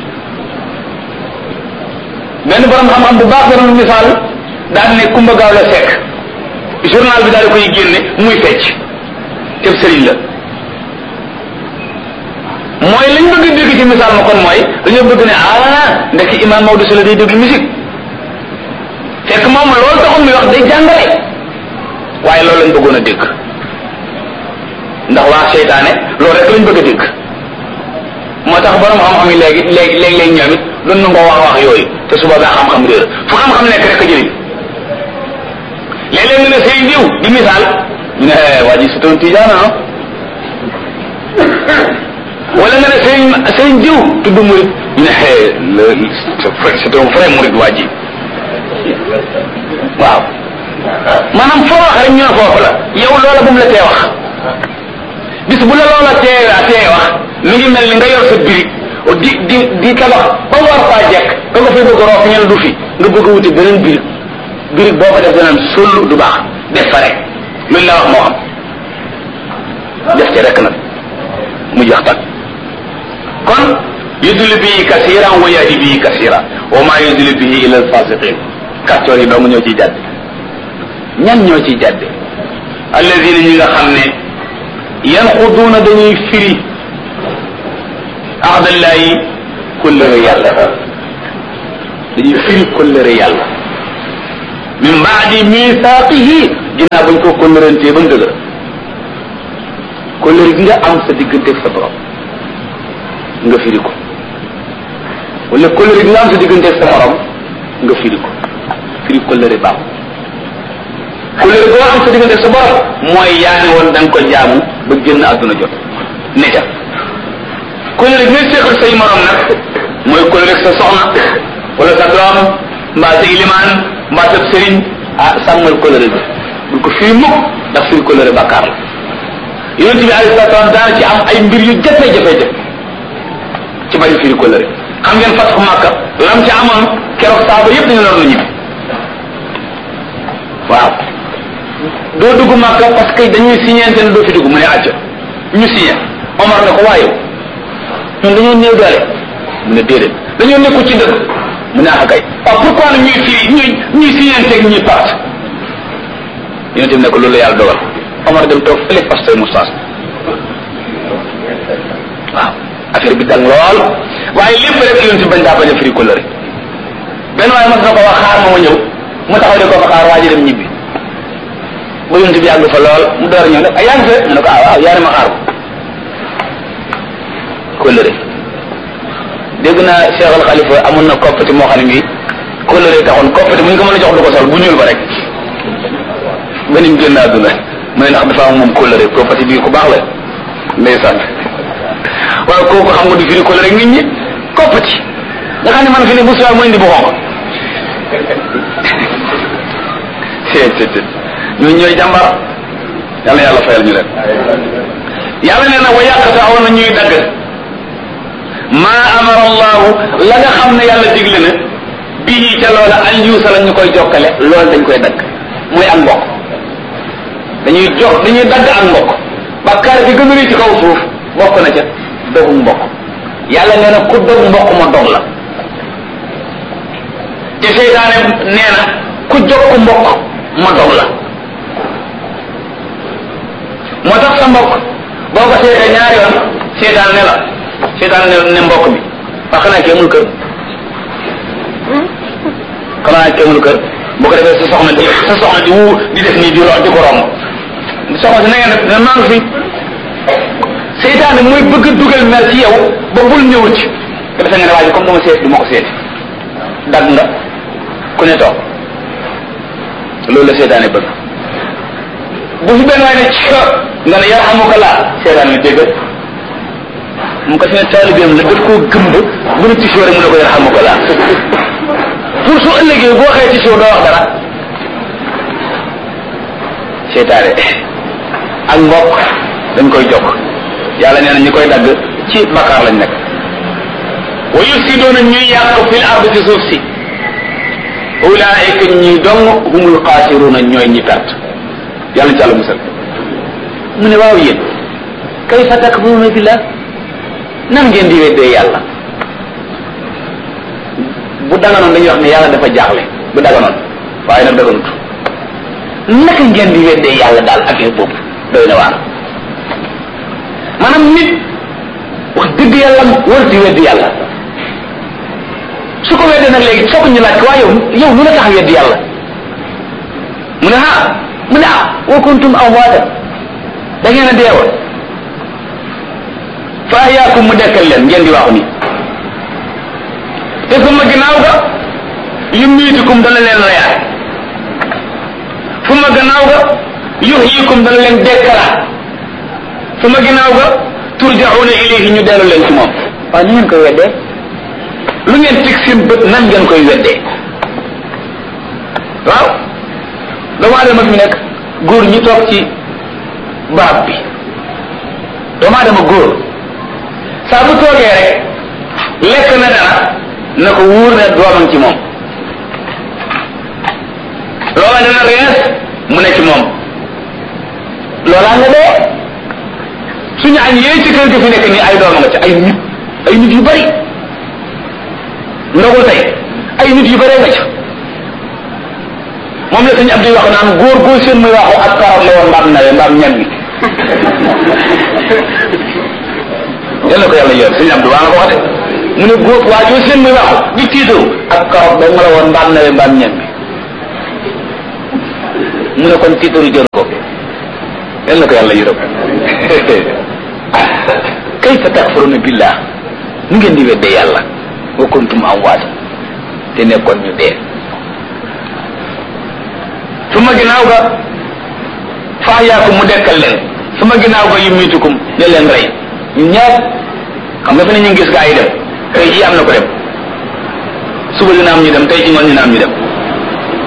benn borom xam-xam bu baax dana misaal daan ne Kumba Gaaw la Sekk journal bi daal di koy génne muy fecc te sëriñ la mooy lañ bëgg dégg ci misaal ma kon mooy dañoo bëgg ne ah ndekki imam Maodo si la day déglu musique fekk moom loolu taxul muy wax day jàngale waaye loolu lañ bëggoon a dégg ndax waa seytaane loolu rek lañ bëgg a dégg moo tax borom xam-xam yi léegi léegi léegi-léegi ñoom it doon na ngoo wax wax yooyu te suba daa xam-xam réer fu xam-xam nekk rek a jëriñ léeg-léeg ñu ne sëy diw di misaal ñu ne waa ji c'est un tijaan ah wala nga ne sëñ sëñ diw tudd murid ñu ne c'est un vrai murid waa ji waaw maanaam foo wax rek ñu ne foofu la yow loola bu mu la tee wax bis bu la loola tee tee wax mi ngi mel ni nga yor sa birig di di di tabax ba war faa jekk ba nga fay bëgg roof ñen du fi nga bëgg a wuti beneen birig birig boo ko def danaan sollu du baax def fa rek luñ la wax moo xam def ci rek nag mu jeex tak kon yudillu bihi kasiran wa yahdi bihi kasira wa ma yudillu bihi illa alfasiqin kàccoor yi dong ñoo ciy jàdde ñan ñoo ciy jàdde alladina ñi nga xam ne yanquduuna dañuy firi ahdallahi kullëre yàlla dañuy firi kullëre yàlla min baadi misaaqihi ginnaaw bañ ko kóllërantee ba mu dëgër kóllëre gi nga am sa digganteeg sa borom nga firi ko wala kóllëre gi nga am sa digganteeg sa borom nga firi ko firi kóllëre baax kóllëre goo am sa digganteeg sa borom mooy yaa ne woon da nga ko jaamu ba génn àdduna jot ne ca kóllëre gi ngay seqal say morom nag mooy kóllëre sa soxna wala sa doom mbaa sa ilimaan mbaa sa sëriñ ah sàmmal kóllëre bi bu ko firi mukk ndax firi kóllëre bàkkaar la yonent bi alayhi salaatu salaam daana ci am ay mbir yu jafe-jafe ci bari firi kóllëre xam ngeen fatxu Makka lam ci amoon keroog saaba yëpp dañu loon lu ñibbi waaw doo dugg Makka parce que dañuy signente ne doo fi dugg mu ne acca ñu signé Omar ne ko waaye ñun dañoo néew doole mu ne déedéet dañoo nekku ci dëgg mu ne ah kay waaw pourquoi nag ñuy firi ñuy ñuy signente ak ñuy part yonent bi ne ko loolu la yàlla dogal Omar dem toog fële parce que moustache waaw affaire bi dang lool waaye lépp rek yonent bi bañ daa bañ a firi kóllëre benn waaye mas na ko wax xaar ma ma ñëw mu taxaw de ko fa xaar waa ji dem ñibbi ba yonent bi yàgg fa lool mu door a ñëw nag ay yaa ngi fe mu ne ko ah waaw yaa ne ma xaar ko kóllëre dégg naa Cheikh Al Khalifa amoon na koppati moo xam ne bii kóllëre taxoon koppati bu ñu ko mën a jox du ko sol bu ñuul ba rek ba ni mu génn àdduna mu ne ndax dafa am moom kóllëre koppati bii ku baax la ndeysaan waaye kooku xam nga du firi kóllëre nit ñi koppati nga xam ne man fi ne bu suwaa mu indi bu xonq seet seet ñooñu ñooy jàmbar yàlla yàlla fayal ñu leen yàlla nee na wa yàqata aw na ñuy dagg maa amara allahu la nga xam ne yàlla digle na bii ca loola an yuusa la ñu koy jokkale loolu dañ koy dagg muy ak mbokk dañuy jox dañuy dagg ak mbokk bakkaar bi gën a rëy ci kaw suuf bokk na ca dogu mbokk yàlla nee na ku dog mbokk ma dog la te seytaane nee na ku jokk mbokk ma dog la moo tax sa mbokk boo ko seetee ñaari yoon seytaan ne la seytaan ne ne mbokk bi wax xanaa kee mul kër xanaa kee mul kër bu ko defee sa soxna di sa soxna di wu di def nii di ro di ko romb soxna si na ngeen def ne maa ngi fi seytaane mooy bëgg a dugal mer ci yow ba bul ñëw ci te defe nga ne waaye comme dama seet du ma ko seeti dag nga ku ne toog loolu la seytaane bëgg bu fi benn waay ne ci nga ne yarhamuka laa seytaane ne dégg mu ko fi ne taalibeem la daf koo gëmb bu ne ci rek mu ne ko yarhamuka laa pour su ëllëgee boo xëyee ci doo wax dara seytaane ak mbokk dañ koy jokk yàlla nee na ñi koy dagg ci bakkaar lañ nekk wa yufsiduuna ñuy yàq fil ardi ci suuf si ulaa'ika ñi dong humul xaasiruuna ñooy ñi perte yàlla ci àlla musal mu ne waaw yéen kayfa takfuruuna billah nan ngeen di weddee yàlla bu daganoon dañuy wax ne yàlla dafa jaaxle bu daganoon waaye nag daganut naka ngeen di weddee yàlla daal affaire boobu doy na waar maanaam nit wax dëgg yàlla war di weddi yàlla su ko weddee nag léegi foog ñu laaj ko waaye yow yow lu la tax weddi yàlla mu ne ah mu ne ah wa kuntum amwaatan da ngeen a deewoon fa ahyaakum mu dekkal leen ngeen di waxu ni te suma ginnaaw ga yumiitukum dana leen reyaat suma gannaaw ga yuhyikum dana leen dekkalaat suma ginnaaw ga turjauna ilayhi ñu dellu leen ci moom waaw ñu ngeen koy weddee lu ngeen teg seen bët nan ngeen koy weddee waaw doomu aadama fi nekk góor ñi toog ci barab bi doomu aadama góor saa bu toogee rek lekk na dara na ko wóor ne doomam ci moom loola dana rees mu ne ci moom loolaa nga dee suñu añ yee ci kër ga fi nekk nii ay doom nga ci ay nit ay nit yu bari ndogul tey ay nit yu bari nga ci moom la suñu Abdou wax naan góor góor seen muy waxu ak karoot la woon mbaam nawe mbaam ñam bi yal na ko yàlla yor suñu Abdou waa nga ko wax de mu ne góor waa joo seen muy waxu di tiitaru ak karoot ba nga la woon mbaam nawe mbaam ñam bi mu ne kon tiitaru jëru ko yal na ko yàlla yërëm kayfa takfuruna billah nu ngeen di weddee yàlla wa kuntum amwaat te nekkoon ñu dee su ma ginnaaw ga fahyaakum mu dekkal leen su ma ginnaaw ga yumiitukum ne leen rey ñu ñaar xam nga fi ne ñu ngi gis gaa yi dem tey ji am na ko dem suba dina am ñu dem tey ci ngoon dina am ñu dem